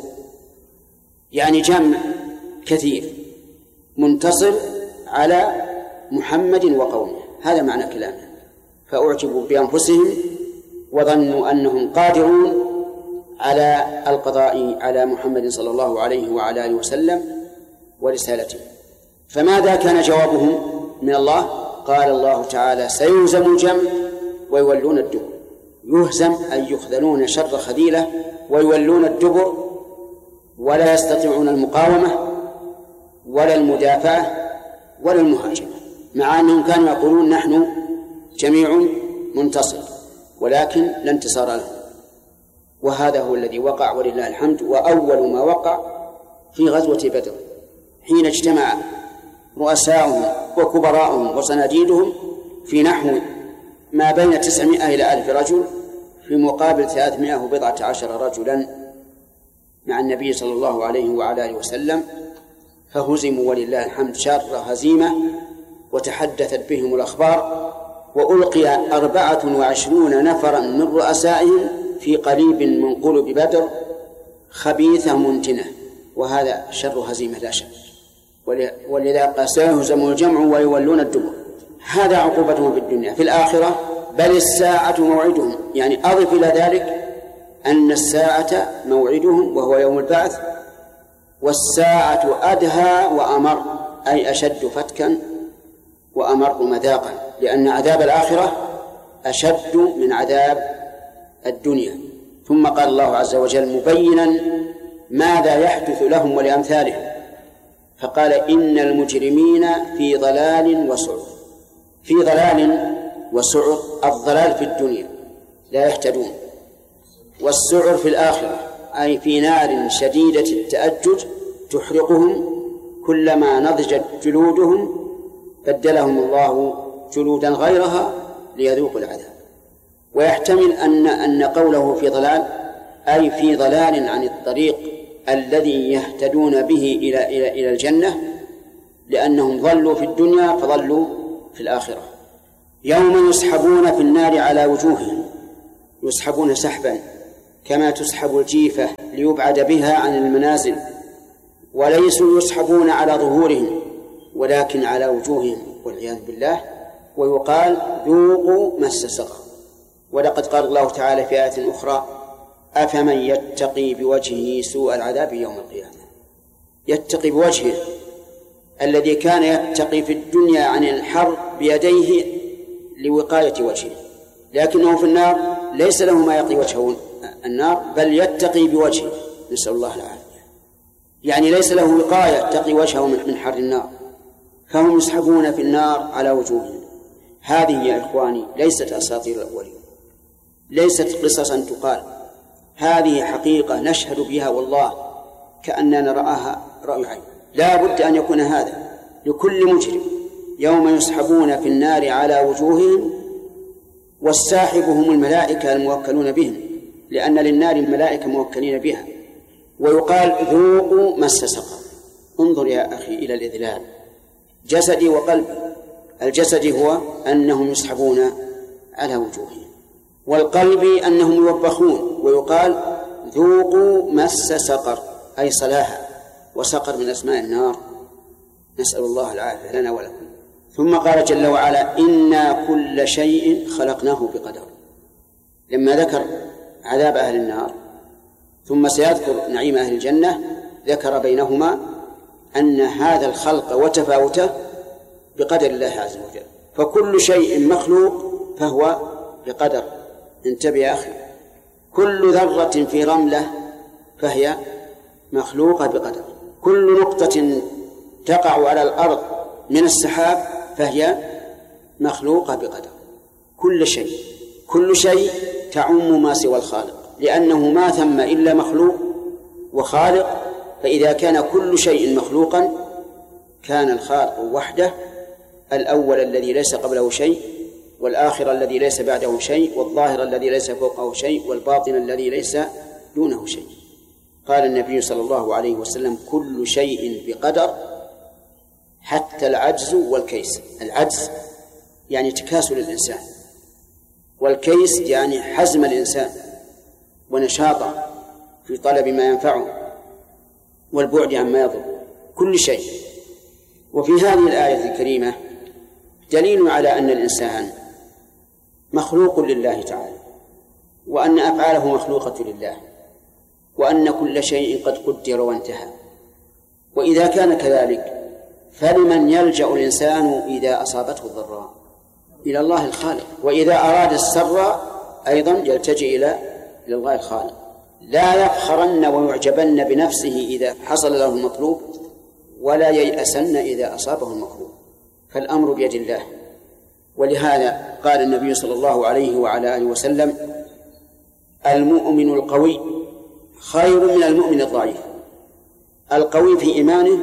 يعني جمع كثير منتصر على محمد وقومه، هذا معنى كلامه. فأعجبوا بأنفسهم وظنوا أنهم قادرون على القضاء على محمد صلى الله عليه وعلى آله وسلم ورسالته. فماذا كان جوابهم من الله؟ قال الله تعالى سيهزم الجمع ويولون الدبر. يهزم أي يخذلون شر خذيلة ويولون الدبر، ولا يستطيعون المقاومة ولا المدافعة ولا المهاجمة، مع أنهم كانوا يقولون نحن جميع منتصر، ولكن لا انتصار لهم. وهذا هو الذي وقع ولله الحمد. وأول ما وقع في غزوة بدر حين اجتمع رؤساؤهم وكبراؤهم وصناديدهم في نحو ما بين تسعمائة إلى ألف رجل في مقابل ثلاثمائة وبضعة عشر رجلا مع النبي صلى الله عليه وعلى آله وسلم، فهزموا ولله الحمد شر هزيمة، وتحدثت بهم الأخبار، وألقي أربعة وعشرون نفرا من رؤسائهم في قليب من قلب بدر خبيثة منتنة، وهذا شر هزيمة لا شك. ولذا قال سيهزم الجمع ويولون الدبر. هذا عقوبتهم في الدنيا. في الآخرة بل الساعة موعدهم، يعني أضف إلى ذلك أن الساعة موعدهم وهو يوم البعث، والساعة أدهى وأمر، أي أشد فتكا وأمر مذاقا، لأن عذاب الآخرة أشد من عذاب الدنيا. ثم قال الله عز وجل مبينا ماذا يحدث لهم ولأمثالهم، فقال إن المجرمين في ضلال وسعر. في ضلال وسعر، الضلال في الدنيا لا يهتدون، والسعر في الآخرة أي في نار شديدة التأجج تحرقهم، كلما نضجت جلودهم بدلهم الله جلودا غيرها ليذوقوا العذاب. ويحتمل أن أن قوله في ضلال أي في ضلال عن الطريق الذي يهتدون به إلى إلى إلى الجنة، لأنهم ضلوا في الدنيا فضلوا في الآخرة. يوم يسحبون في النار على وجوههم، يسحبون سحبا كما تسحب الجيفة ليبعد بها عن المنازل، وليسوا يسحبون على ظهورهم ولكن على وجوههم والعياذ بالله. ويقال ذوقوا مس سقر. ولقد قال الله تعالى في آية أخرى أفمن يتقي بوجهه سوء العذاب يوم القيامة. يتقي بوجهه الذي كان يتقي في الدنيا عن الحر بيديه لوقاية وجهه، لكنه في النار ليس له ما يقي وجهه النار، بل يتقي بوجهه، نسأل الله العافية. يعني ليس له وقاية تقي وجهه من حر النار، فهم يسحبون في النار على وجوههم. هذه يا إخواني ليست أساطير الأولين، ليست قصصا تقال، هذه حقيقة نشهد بها والله كأننا نراها رأي عين. لا بد أن يكون هذا لكل مجرم. يوم يسحبون في النار على وجوههم، والساحب هم الملائكة الموكلون بهم، لأن للنار الملائكة موكلين بها. ويقال ذوقوا مس سقر. انظر يا أخي إلى الإذلال، جسدي وقلبي. الجسد هو أنهم يسحبون على وجوههم، والقلب أنهم يوبخون. ويقال ذوقوا مس سقر أي صلاها، وسقر من أسماء النار، نسأل الله العافية لنا ولكم. ثم قال جل وعلا إنا كل شيء خلقناه بقدر. لما ذكر عذاب أهل النار ثم سيذكر نعيم أهل الجنة، ذكر بينهما أن هذا الخلق وتفاوته بقدر الله عز وجل. فكل شيء مخلوق فهو بقدر. انتبه يا أخي، كل ذرة في رملة فهي مخلوقة بقدر، كل نقطة تقع على الأرض من السحاب فهي مخلوقة بقدر. كل شيء كل شيء تعم ما سوى الخالق، لأنه ما ثم إلا مخلوق وخالق. فإذا كان كل شيء مخلوقا كان الخالق وحده، الأول الذي ليس قبله شيء، والآخر الذي ليس بعده شيء، والظاهر الذي ليس فوقه شيء، والباطن الذي ليس دونه شيء. قال النبي صلى الله عليه وسلم كل شيء بقدر حتى العجز والكيس. العجز يعني تكاسل الإنسان، والكيس يعني حزم الإنسان ونشاطه في طلب ما ينفعه والبعد عما يضر. كل شيء. وفي هذه الآية الكريمة دليل على أن الإنسان مخلوق لله تعالى، وأن أفعاله مخلوقة لله، وأن كل شيء قد قدر وانتهى. وإذا كان كذلك فلمن يلجأ الإنسان إذا أصابته الضراء؟ إلى الله الخالق. وإذا أراد السر أيضا يلتجئ إلى إلى الله الخالق. لا يفخرن ويعجبن بنفسه إذا حصل له المطلوب، ولا ييأسن إذا أصابه المكروه، فالأمر بيد الله. ولهذا قال النبي صلى الله عليه وعلى آله وسلم المؤمن القوي خير من المؤمن الضعيف. القوي في إيمانه،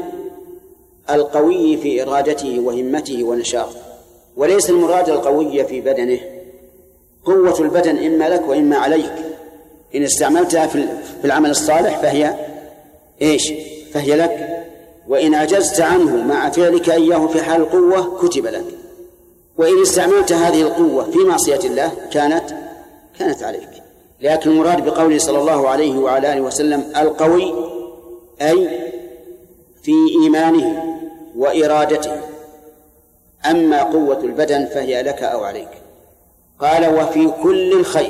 القوي في إرادته وهمته ونشاطه، وليس المراد القوي في بدنه. قوة البدن إما لك وإما عليك، إن استعملتها في العمل الصالح فهي إيش؟ فهي لك، وإن عجزت عنه مع فعلك إياه في حال القوة كتب لك، وإن استعملت هذه القوة في معصية الله كانت كانت عليك. لكن المراد بقوله صلى الله عليه وعلى آله وسلم القوي أي في إيمانه وإرادته، أما قوة البدن فهي لك أو عليك. قال وفي كل خير،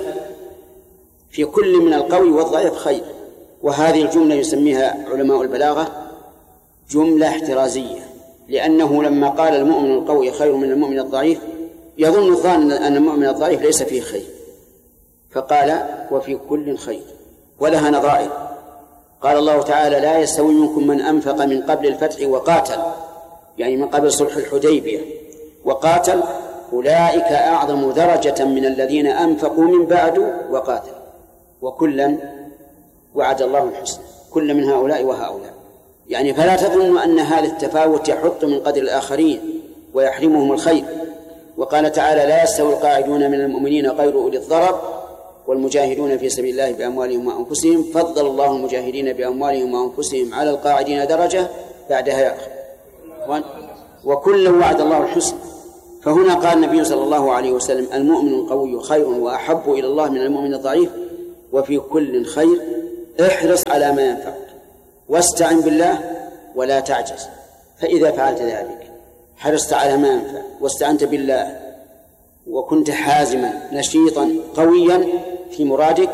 في كل من القوي والضعيف خير. وهذه الجملة يسميها علماء البلاغة جملة احترازية، لأنه لما قال المؤمن القوي خير من المؤمن الضعيف يظن الظان أن المؤمن الضعيف ليس فيه خير، فقال وفي كل خير. ولها نظائر. قال الله تعالى لا يستوي منكم من أنفق من قبل الفتح وقاتل، يعني من قبل صلح الحديبية وقاتل، أولئك أعظم درجة من الذين أنفقوا من بعد وقاتل، وكلا وعد الله الحسنى، كل من هؤلاء وهؤلاء. يعني فلا تظن أن هذا التفاوت يحط من قدر الآخرين ويحرمهم الخير. وقال تعالى لا يستوي القاعدون من المؤمنين غير أولي الضرر والمجاهدون في سبيل الله بأموالهم وأنفسهم، فضل الله المجاهدين بأموالهم وأنفسهم على القاعدين درجة بعدها يا أخي. وكلا وعد الله الحسنى. فهنا قال النبي صلى الله عليه وسلم: المؤمن القوي خير وأحب إلى الله من المؤمن الضعيف، وفي كل خير، احرص على ما ينفعك واستعن بالله ولا تعجز. فإذا فعلت ذلك، حرصت على ما ينفع واستعنت بالله وكنت حازما نشيطا قويا في مرادك،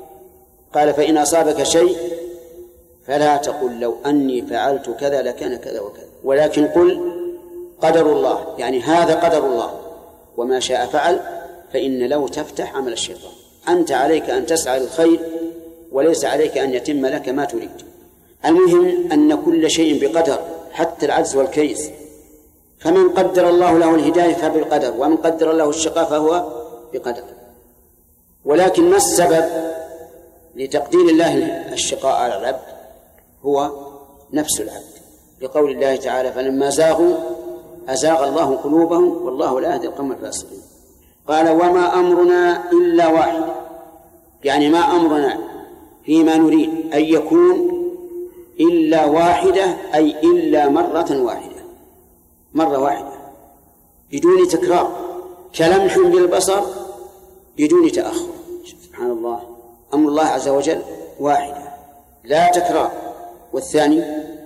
قال: فإن أصابك شيء فلا تقل لو أني فعلت كذا لكان كذا وكذا، ولكن قل قدر الله، يعني هذا قدر الله وما شاء فعل، فإن لو تفتح عمل الشيطان. أنت عليك أن تسعى للخير وليس عليك أن يتم لك ما تريد. المهم أن كل شيء بقدر، حتى العجز والكيس. فمن قدر الله له الهداية فبالقدر، ومن قدر الله الشقاء فهو بقدر. ولكن ما السبب لتقدير الله الشقاء على العبد؟ هو نفس العبد، لقول الله تعالى: فلما زاغوا أزاغ الله قلوبهم والله لا يهدي القوم الفاسقين. قال: وما أمرنا إلا واحد، يعني ما أمرنا فيما نريد أن يكون إلا واحدة، أي إلا مرة واحدة، مرة واحدة بدون تكرار، كلمح بالبصر بدون تأخر. سبحان الله، أمر الله عز وجل واحدة لا تكرار. والثاني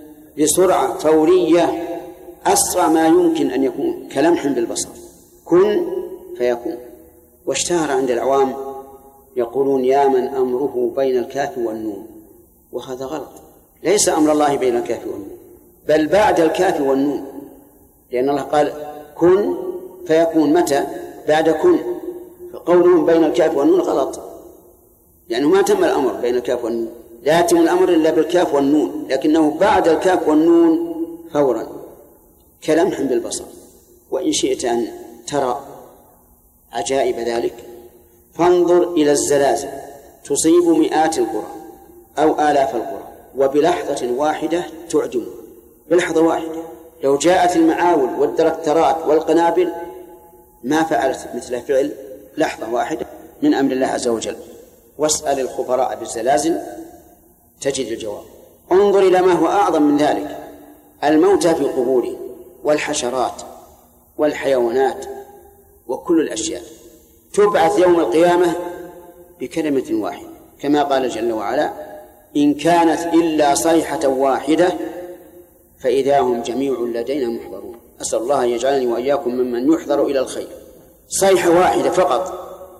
بسرعة فورية، أسرع ما يمكن أن يكون، كلمح بالبصر، كن فيكون. واشتهر عند العوام يقولون: يا من أمره بين الكاف والنون، وهذا غلط. ليس أمر الله بين الكاف والنون، بل بعد الكاف والنون، لأن الله قال: كن فيكون. متى؟ بعد كن. فقولهم بين الكاف والنون غلط، يعني ما تم الأمر بين الكاف والنون، لا يتم الأمر إلا بالكاف والنون، لكنه بعد الكاف والنون فورا، كلمح بالبصر. وإن شئت أن ترى عجائب ذلك فانظر إلى الزلازل تصيب مئات القرى أو آلاف القرى، وبلحظة واحدة تعدم، بلحظة واحدة. لو جاءت المعاول والدركترات والقنابل ما فعلت مثل فعل لحظة واحدة من أمر الله عز وجل. واسأل الخبراء بالزلازل تجد الجواب. انظر إلى ما هو أعظم من ذلك: الموتى في قبورهم، والحشرات والحيوانات وكل الأشياء تبعث يوم القيامة بكلمة واحدة، كما قال جل وعلا: إن كانت إلا صيحة واحدة فإذا هم جميع لدينا محضرون. أسأل الله أن يجعلني وإياكم ممن يحضر إلى الخير. صيحة واحدة فقط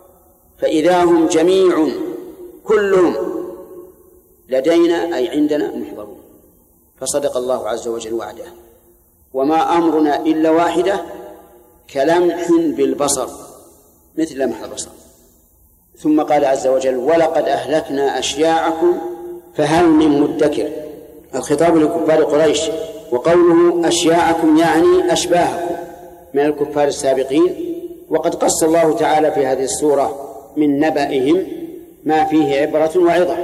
فإذا هم جميع كلهم لدينا أي عندنا محضرون. فصدق الله عز وجل وعده. وما أمرنا إلا واحدة، كلمح بالبصر، مثل لمح البصر. ثم قال عز وجل: ولقد أهلكنا أشياعكم فهل من مدكر. الخطاب لكفار قريش، وقوله أشياعكم يعني أشباهكم من الكفار السابقين. وقد قص الله تعالى في هذه السورة من نبأهم ما فيه عبرة وعظة.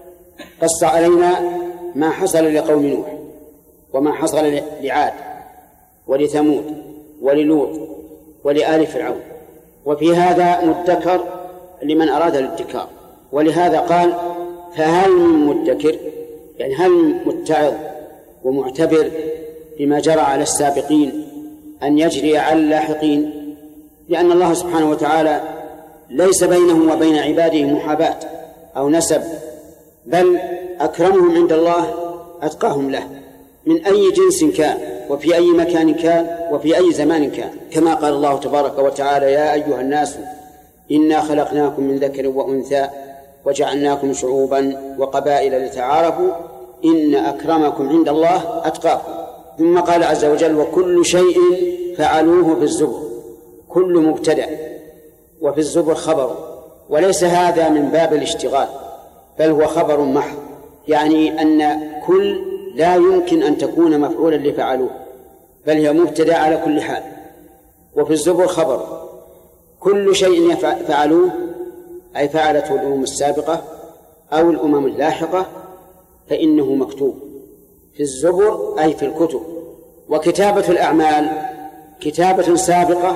قص علينا ما حصل لقوم نوح، وما حصل لعاد ولثمود وللوط ولآل فرعون، وفي هذا مدكر لمن أراد الادكار. ولهذا قال: فهل من مدكر، يعني هل متعظ ومعتبر بما جرى على السابقين أن يجري على اللاحقين، لأن الله سبحانه وتعالى ليس بينه وبين عباده محاباة أو نسب، بل أكرمهم عند الله أتقاهم له من أي جنس كان وفي أي مكان كان وفي أي زمان كان، كما قال الله تبارك وتعالى: يا أيها الناس إنا خلقناكم من ذكر وأنثى وجعلناكم شعوبا وقبائل لتعارفوا إن أكرمكم عند الله أتقاكم. ثم قال عز وجل: وكل شيء فعلوه في الزبر. كل مبتدأ، وفي الزبر خبر، وليس هذا من باب الاشتغال، بل هو خبر محض، يعني أن كل لا يمكن أن تكون مفعولا لفعلوه، بل هي مبتدأ على كل حال. وفي الزبر خبر. كل شيء فعلوه أي فعلته الأمم السابقة أو الأمم اللاحقة فإنه مكتوب في الزبر أي في الكتب. وكتابة الأعمال كتابة سابقة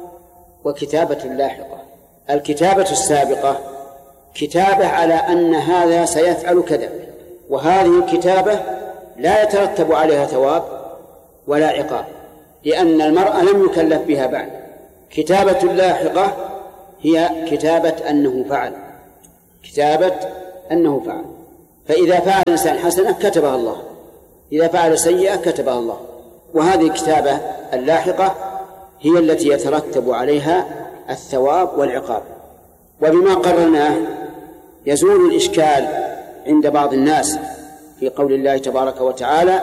وكتابة لاحقة. الكتابة السابقة كتابة على أن هذا سيفعل كذا، وهذه الكتابة لا يترتب عليها ثواب ولا عقاب، لأن المرء لم يكلف بها بعد. كتابة اللاحقة هي كتابة أنه فعل، كتابة أنه فعل. فإذا فعل الإنسان حسنة كتبها الله، إذا فعل سيئة كتبها الله. وهذه الكتابة اللاحقة هي التي يترتب عليها الثواب والعقاب. وبما قررناه يزول الإشكال عند بعض الناس في قول الله تبارك وتعالى: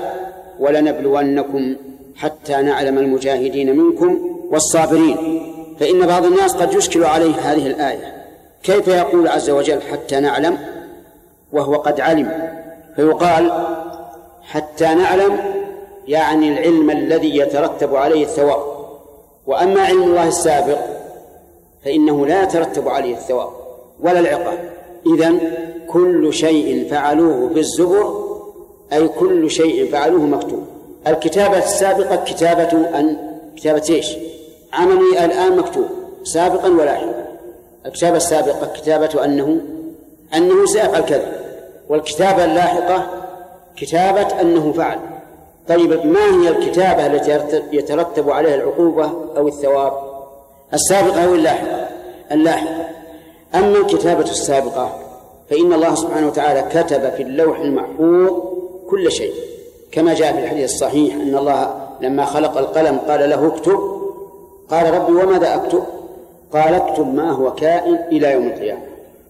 ولنبلونكم حتى نعلم المجاهدين منكم والصابرين. فإن بعض الناس قد يشكل عليه هذه الآية، كيف يقول عز وجل حتى نعلم وهو قد علم؟ فيقال حتى نعلم يعني العلم الذي يترتب عليه الثواب، وأما علم الله السابق فإنه لا يترتب عليه الثواب ولا العقاب. إذن كل شيء فعلوه في الزبر أي كل شيء فعلوه مكتوب. الكتابة السابقة كتابة أن كتابة إيش؟ عملي الآن مكتوب سابقا ولاحقا. الكتابة السابقة كتابة أنه أنه سيفعل كذا، والكتابة اللاحقة كتابة أنه فعل. طيب ما هي الكتابة التي يترتب عليها العقوبة أو الثواب؟ السابقة أو اللاحقة؟ اللاحقة. أما الكتابة السابقة فإن الله سبحانه وتعالى كتب في اللوح المحفوظ كل شيء، كما جاء في الحديث الصحيح أن الله لما خلق القلم قال له اكتب، قال ربي وماذا أكتب؟ قال اكتب ما هو كائن إلى يوم القيامة.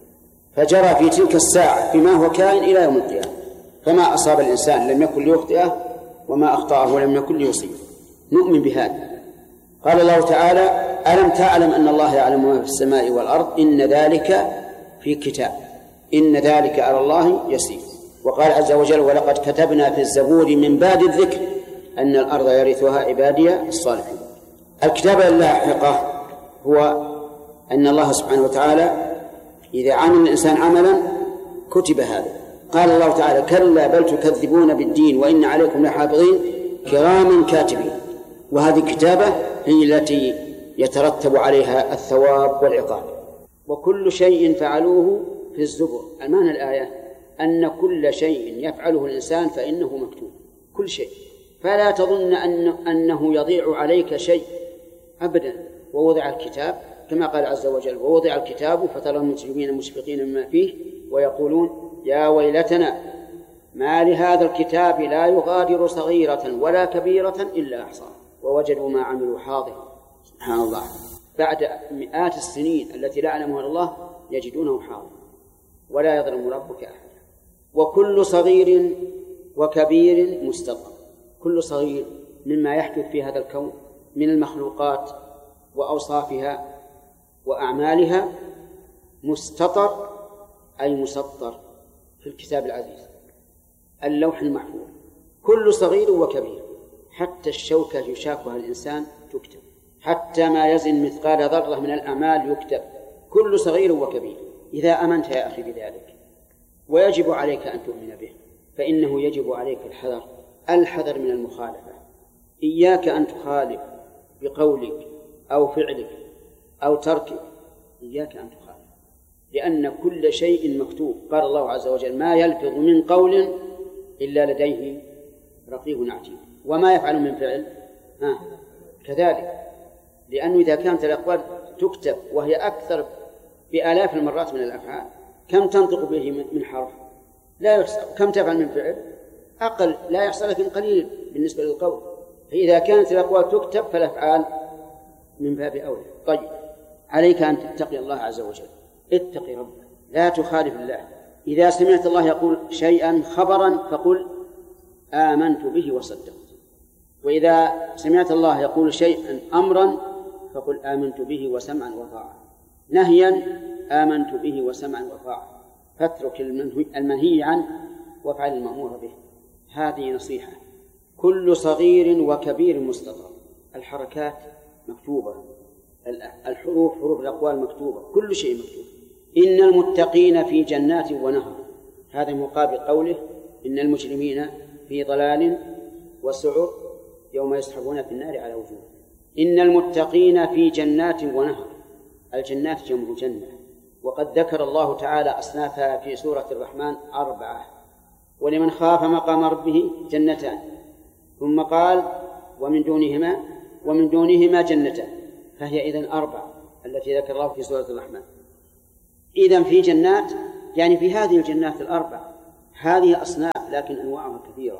فجرى في تلك الساعة بما هو كائن إلى يوم القيامة، فما أصاب الإنسان لم يكن ليخطئه وما أخطأه لم يكن ليصيبه. نؤمن بهذا. قال الله تعالى: ألم تعلم أن الله يعلم ما في السماء والأرض إن ذلك في كتاب إن ذلك على الله يسير. وقال عز وجل: ولقد كتبنا في الزبور من بعد الذكر أن الأرض يرثها عبادي الصالحون. الكتابة اللاحقة هو أن الله سبحانه وتعالى إذا عمل الإنسان عملا كتب هذا. قال الله تعالى: كلا بل تكذبون بالدين وإن عليكم لحافظين كراما كاتبين. وهذه الكتابة هي التي يترتب عليها الثواب والعقاب. وكل شيء فعلوه في الزبر. المعنى الآية أن كل شيء يفعله الإنسان فإنه مكتوب، كل شيء. فلا تظن أن أنه يضيع عليك شيء أبدا. ووضع الكتاب كما قال عز وجل: ووضع الكتاب فترى المجرمين مشفقين مما فيه ويقولون يا ويلتنا ما لهذا الكتاب لا يغادر صغيرة ولا كبيرة إلا أحصاها ووجدوا ما عملوا حاضرا. سبحان الله، بعد مئات السنين التي لا يعلمها الله يجدونه حاضرا ولا يظلم ربك أحدا. وكل صغير وكبير مستطر. كل صغير مما يحدث في هذا الكون من المخلوقات وأوصافها وأعمالها مستطر أي مسطر في الكتاب العزيز اللوح المحفوظ. كل صغير وكبير، حتى الشوكة يشاكها الإنسان تكتب، حتى ما يزن مثقال ذرة من الأعمال يكتب. كل صغير وكبير. إذا أمنت يا أخي بذلك ويجب عليك أن تؤمن به، فإنه يجب عليك الحذر الحذر من المخالفة. إياك أن تخالف بقولك أو فعلك أو تركك، إياك أن تخالف، لأن كل شيء مكتوب. قال الله عز وجل: ما يلفظ من قول إلا لديه رقيب عتيد. وما يفعل من فعل ها كذلك، لأنه إذا كانت الأقوال تكتب وهي أكثر بآلاف المرات من الأفعال، كم تنطق به من حرف لا يحصى، كم تفعل من فعل أقل لا يحصى لكن قليل بالنسبة للقول. فإذا كانت الأقوال تكتب فالأفعال من باب أولى. طيب، عليك أن تتقي الله عز وجل، اتقي ربك، لا تخالف الله. إذا سمعت الله يقول شيئا خبرا فقل آمنت به وصدقت، وإذا سمعت الله يقول شيئا أمرا فقل آمنت به وسمعا وطاعة، نهيا آمنت به وسمعا وطاعة، فاترك المنهي عنه وافعل المأمور به. هذه نصيحة. كل صغير وكبير مستطر. الحركات مكتوبة، الحروف حروف الأقوال مكتوبة، كل شيء مكتوب. إن المتقين في جنات ونهر، هذا مقابل قوله إن المجرمين في ضلال وسعر يوم يسحبون في النار على وجوههم. إن المتقين في جنات ونهر. الجنات جمع جنة، وقد ذكر الله تعالى أصنافها في سورة الرحمن أربعة: ولمن خاف مقام ربه جنتان، ثم قال ومن دونهما ومن دونهما جنتان، فهي إذن أربع التي ذكر الله في سورة الرحمن. إذن في جنات، يعني في هذه الجنات الأربع هذه أصناف لكن أنواعها كثيرة.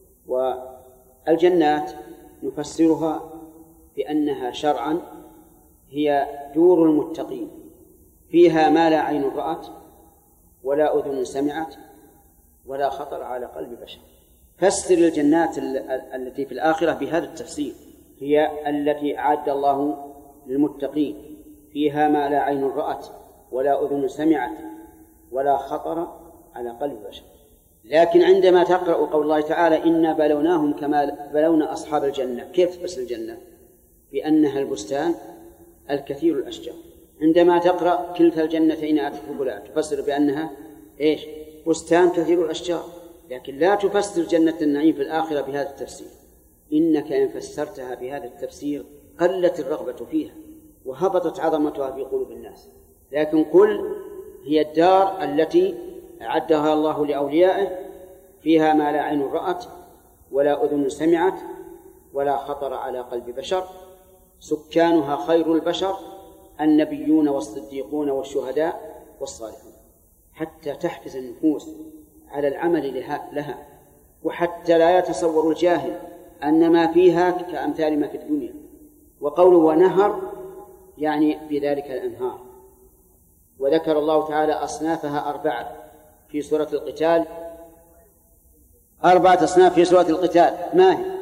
والجنات نفسرها بأنها شرعا هي دور المتقين، فيها ما لا عين رأت ولا أذن سمعت ولا خطر على قلب بشر. فسر الجنات التي في الآخرة بهذا التفسير، هي التي أعد الله للمتقين، فيها ما لا عين رأت ولا أذن سمعت ولا خطر على قلب بشر. لكن عندما تقرأ قول الله تعالى إنا بلوناهم كما بلونا أصحاب الجنة، كيف تفسر الجنة؟ بأنها البستان الكثير الأشجار. عندما تقرأ كلتا الجنتين آتت أكلها تفسر بأنها إيش؟ بستان كثير الأشجار. لكن لا تفسر جنة النعيم في الآخرة بهذا التفسير، إنك إن فسرتها بهذا التفسير قلت الرغبة فيها وهبطت عظمتها في قلوب الناس. لكن قل هي الدار التي أعدها الله لأوليائه، فيها ما لا عين رأت ولا أذن سمعت ولا خطر على قلب بشر، سكانها خير البشر النبيون والصديقون والشهداء والصالحون، حتى تحفز النفوس على العمل لها، وحتى لا يتصور الجاهل أن ما فيها كأمثال ما في الدنيا. وقوله ونهر يعني بذلك الأنهار. وذكر الله تعالى أصنافها أربعة في سورة القتال، أربعة أصناف في سورة القتال. ما هي؟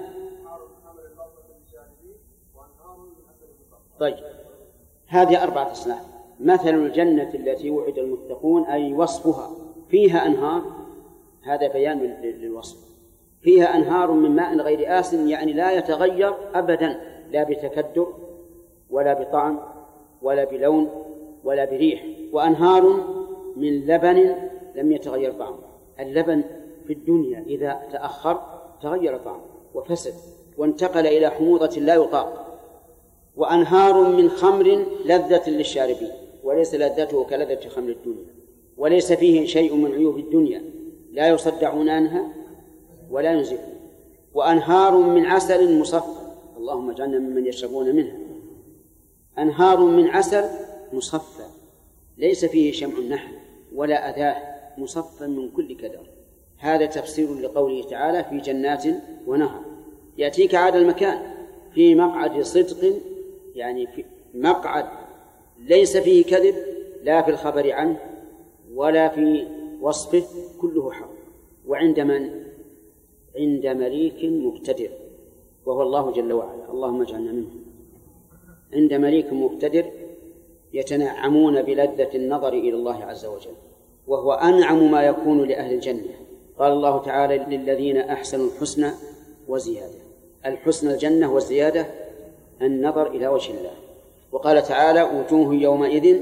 طيب، هذه أربعة أصناف. مثل الجنة التي وعد المتقون أي وصفها، فيها أنهار، هذا بيان للوصف، فيها أنهار من ماء غير آسن، يعني لا يتغير أبدا، لا بتكدر ولا بطعم ولا بلون ولا بريح، وأنهار من لبن لم يتغير طعمه. اللبن في الدنيا إذا تأخر تغير طعمه وفسد وانتقل إلى حموضة لا يطاق. وأنهار من خمر لذة للشاربين وليس لذته كلذة خمر الدنيا، وليس فيه شيء من عيوب الدنيا، لا يصدعون عنها ولا ينزفون. وأنهار من عسل مصفى، اللهم اجعلنا ممن يشربون منها. أنهار من عسل مصفى ليس فيه شمع النحل ولا أذاه، مصفى من كل كدر. هذا تفسير لقوله تعالى في جنات ونهر. يأتيك عاد المكان في مقعد صدق، يعني في مقعد ليس فيه كذب، لا في الخبر عنه ولا في وصفه، كله حق. وعند من؟ عند مليك مقتدر، وهو الله جل وعلا، اللهم اجعلنا منه. عند مليك مقتدر يتنعمون بلذة النظر إلى الله عز وجل، وهو أنعم ما يكون لأهل الجنة. قال الله تعالى للذين أحسنوا الحسنى وزيادة. الحسنى الجنة والزيادة النظر إلى وجه الله. وقال تعالى وجوه يومئذ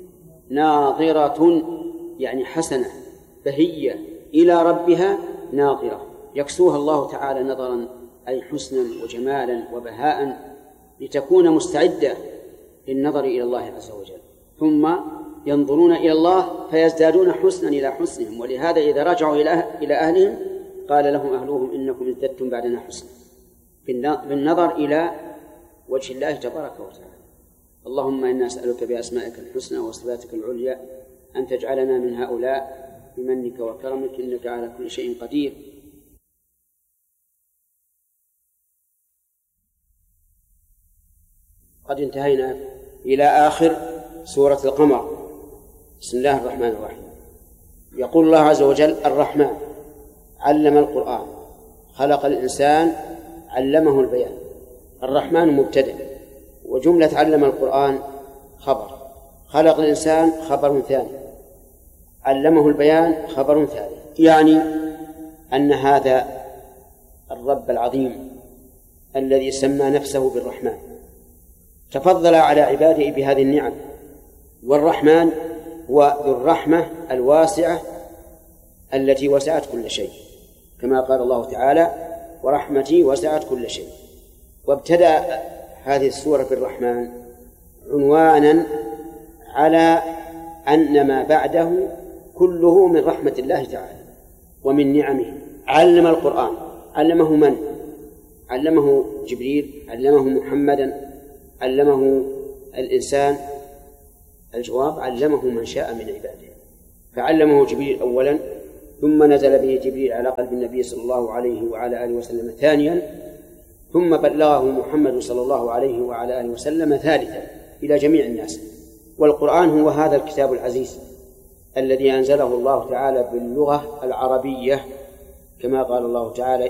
ناظرة، يعني حسنة بهية إلى ربها ناظرة، يكسوها الله تعالى نظرا أي حسنا وجمالا وبهاء، لتكون مستعدة للنظر إلى الله عز وجل. ثم ينظرون إلى الله فيزدادون حسنا إلى حسنهم، ولهذا إذا رجعوا إلى أهلهم قال لهم أهلهم إنكم ازددتم بعدنا حسنا، بالنظر إلى وجه الله تبارك وتعالى. اللهم إنا نسألك بأسمائك الحسنى وصفاتك العليا أن تجعلنا من هؤلاء بمنك وكرمك، إنك على كل شيء قدير. قد انتهينا إلى آخر سورة القمر. بسم الله الرحمن الرحيم. يقول الله عز وجل الرحمن علم القرآن خلق الإنسان علمه البيان. الرحمن مبتدأ، وجملة علم القرآن خبر، خلق الإنسان خبر ثاني، علمه البيان خبر ثالث. يعني أن هذا الرب العظيم الذي سمى نفسه بالرحمن تفضل على عباده بهذه النعم. والرحمن هو ذو الرحمة الواسعة التي وسعت كل شيء، كما قال الله تعالى ورحمتي وسعت كل شيء. وابتدأ هذه السورة بالرحمن عنوانا على أن ما بعده كله من رحمة الله تعالى ومن نعمه. علم القرآن، علمه من؟ علمه جبريل، علمه محمدا، علمه الإنسان؟ الجواب: علمه من شاء من عباده. فعلمه جبريل أولا، ثم نزل به جبريل على قلب النبي صلى الله عليه وعلى آله وسلم ثانيا، ثم بلغه محمد صلى الله عليه وعلى آله وسلم ثالثا إلى جميع الناس. والقرآن هو هذا الكتاب العزيز الذي أنزله الله تعالى باللغة العربية، كما قال الله تعالى: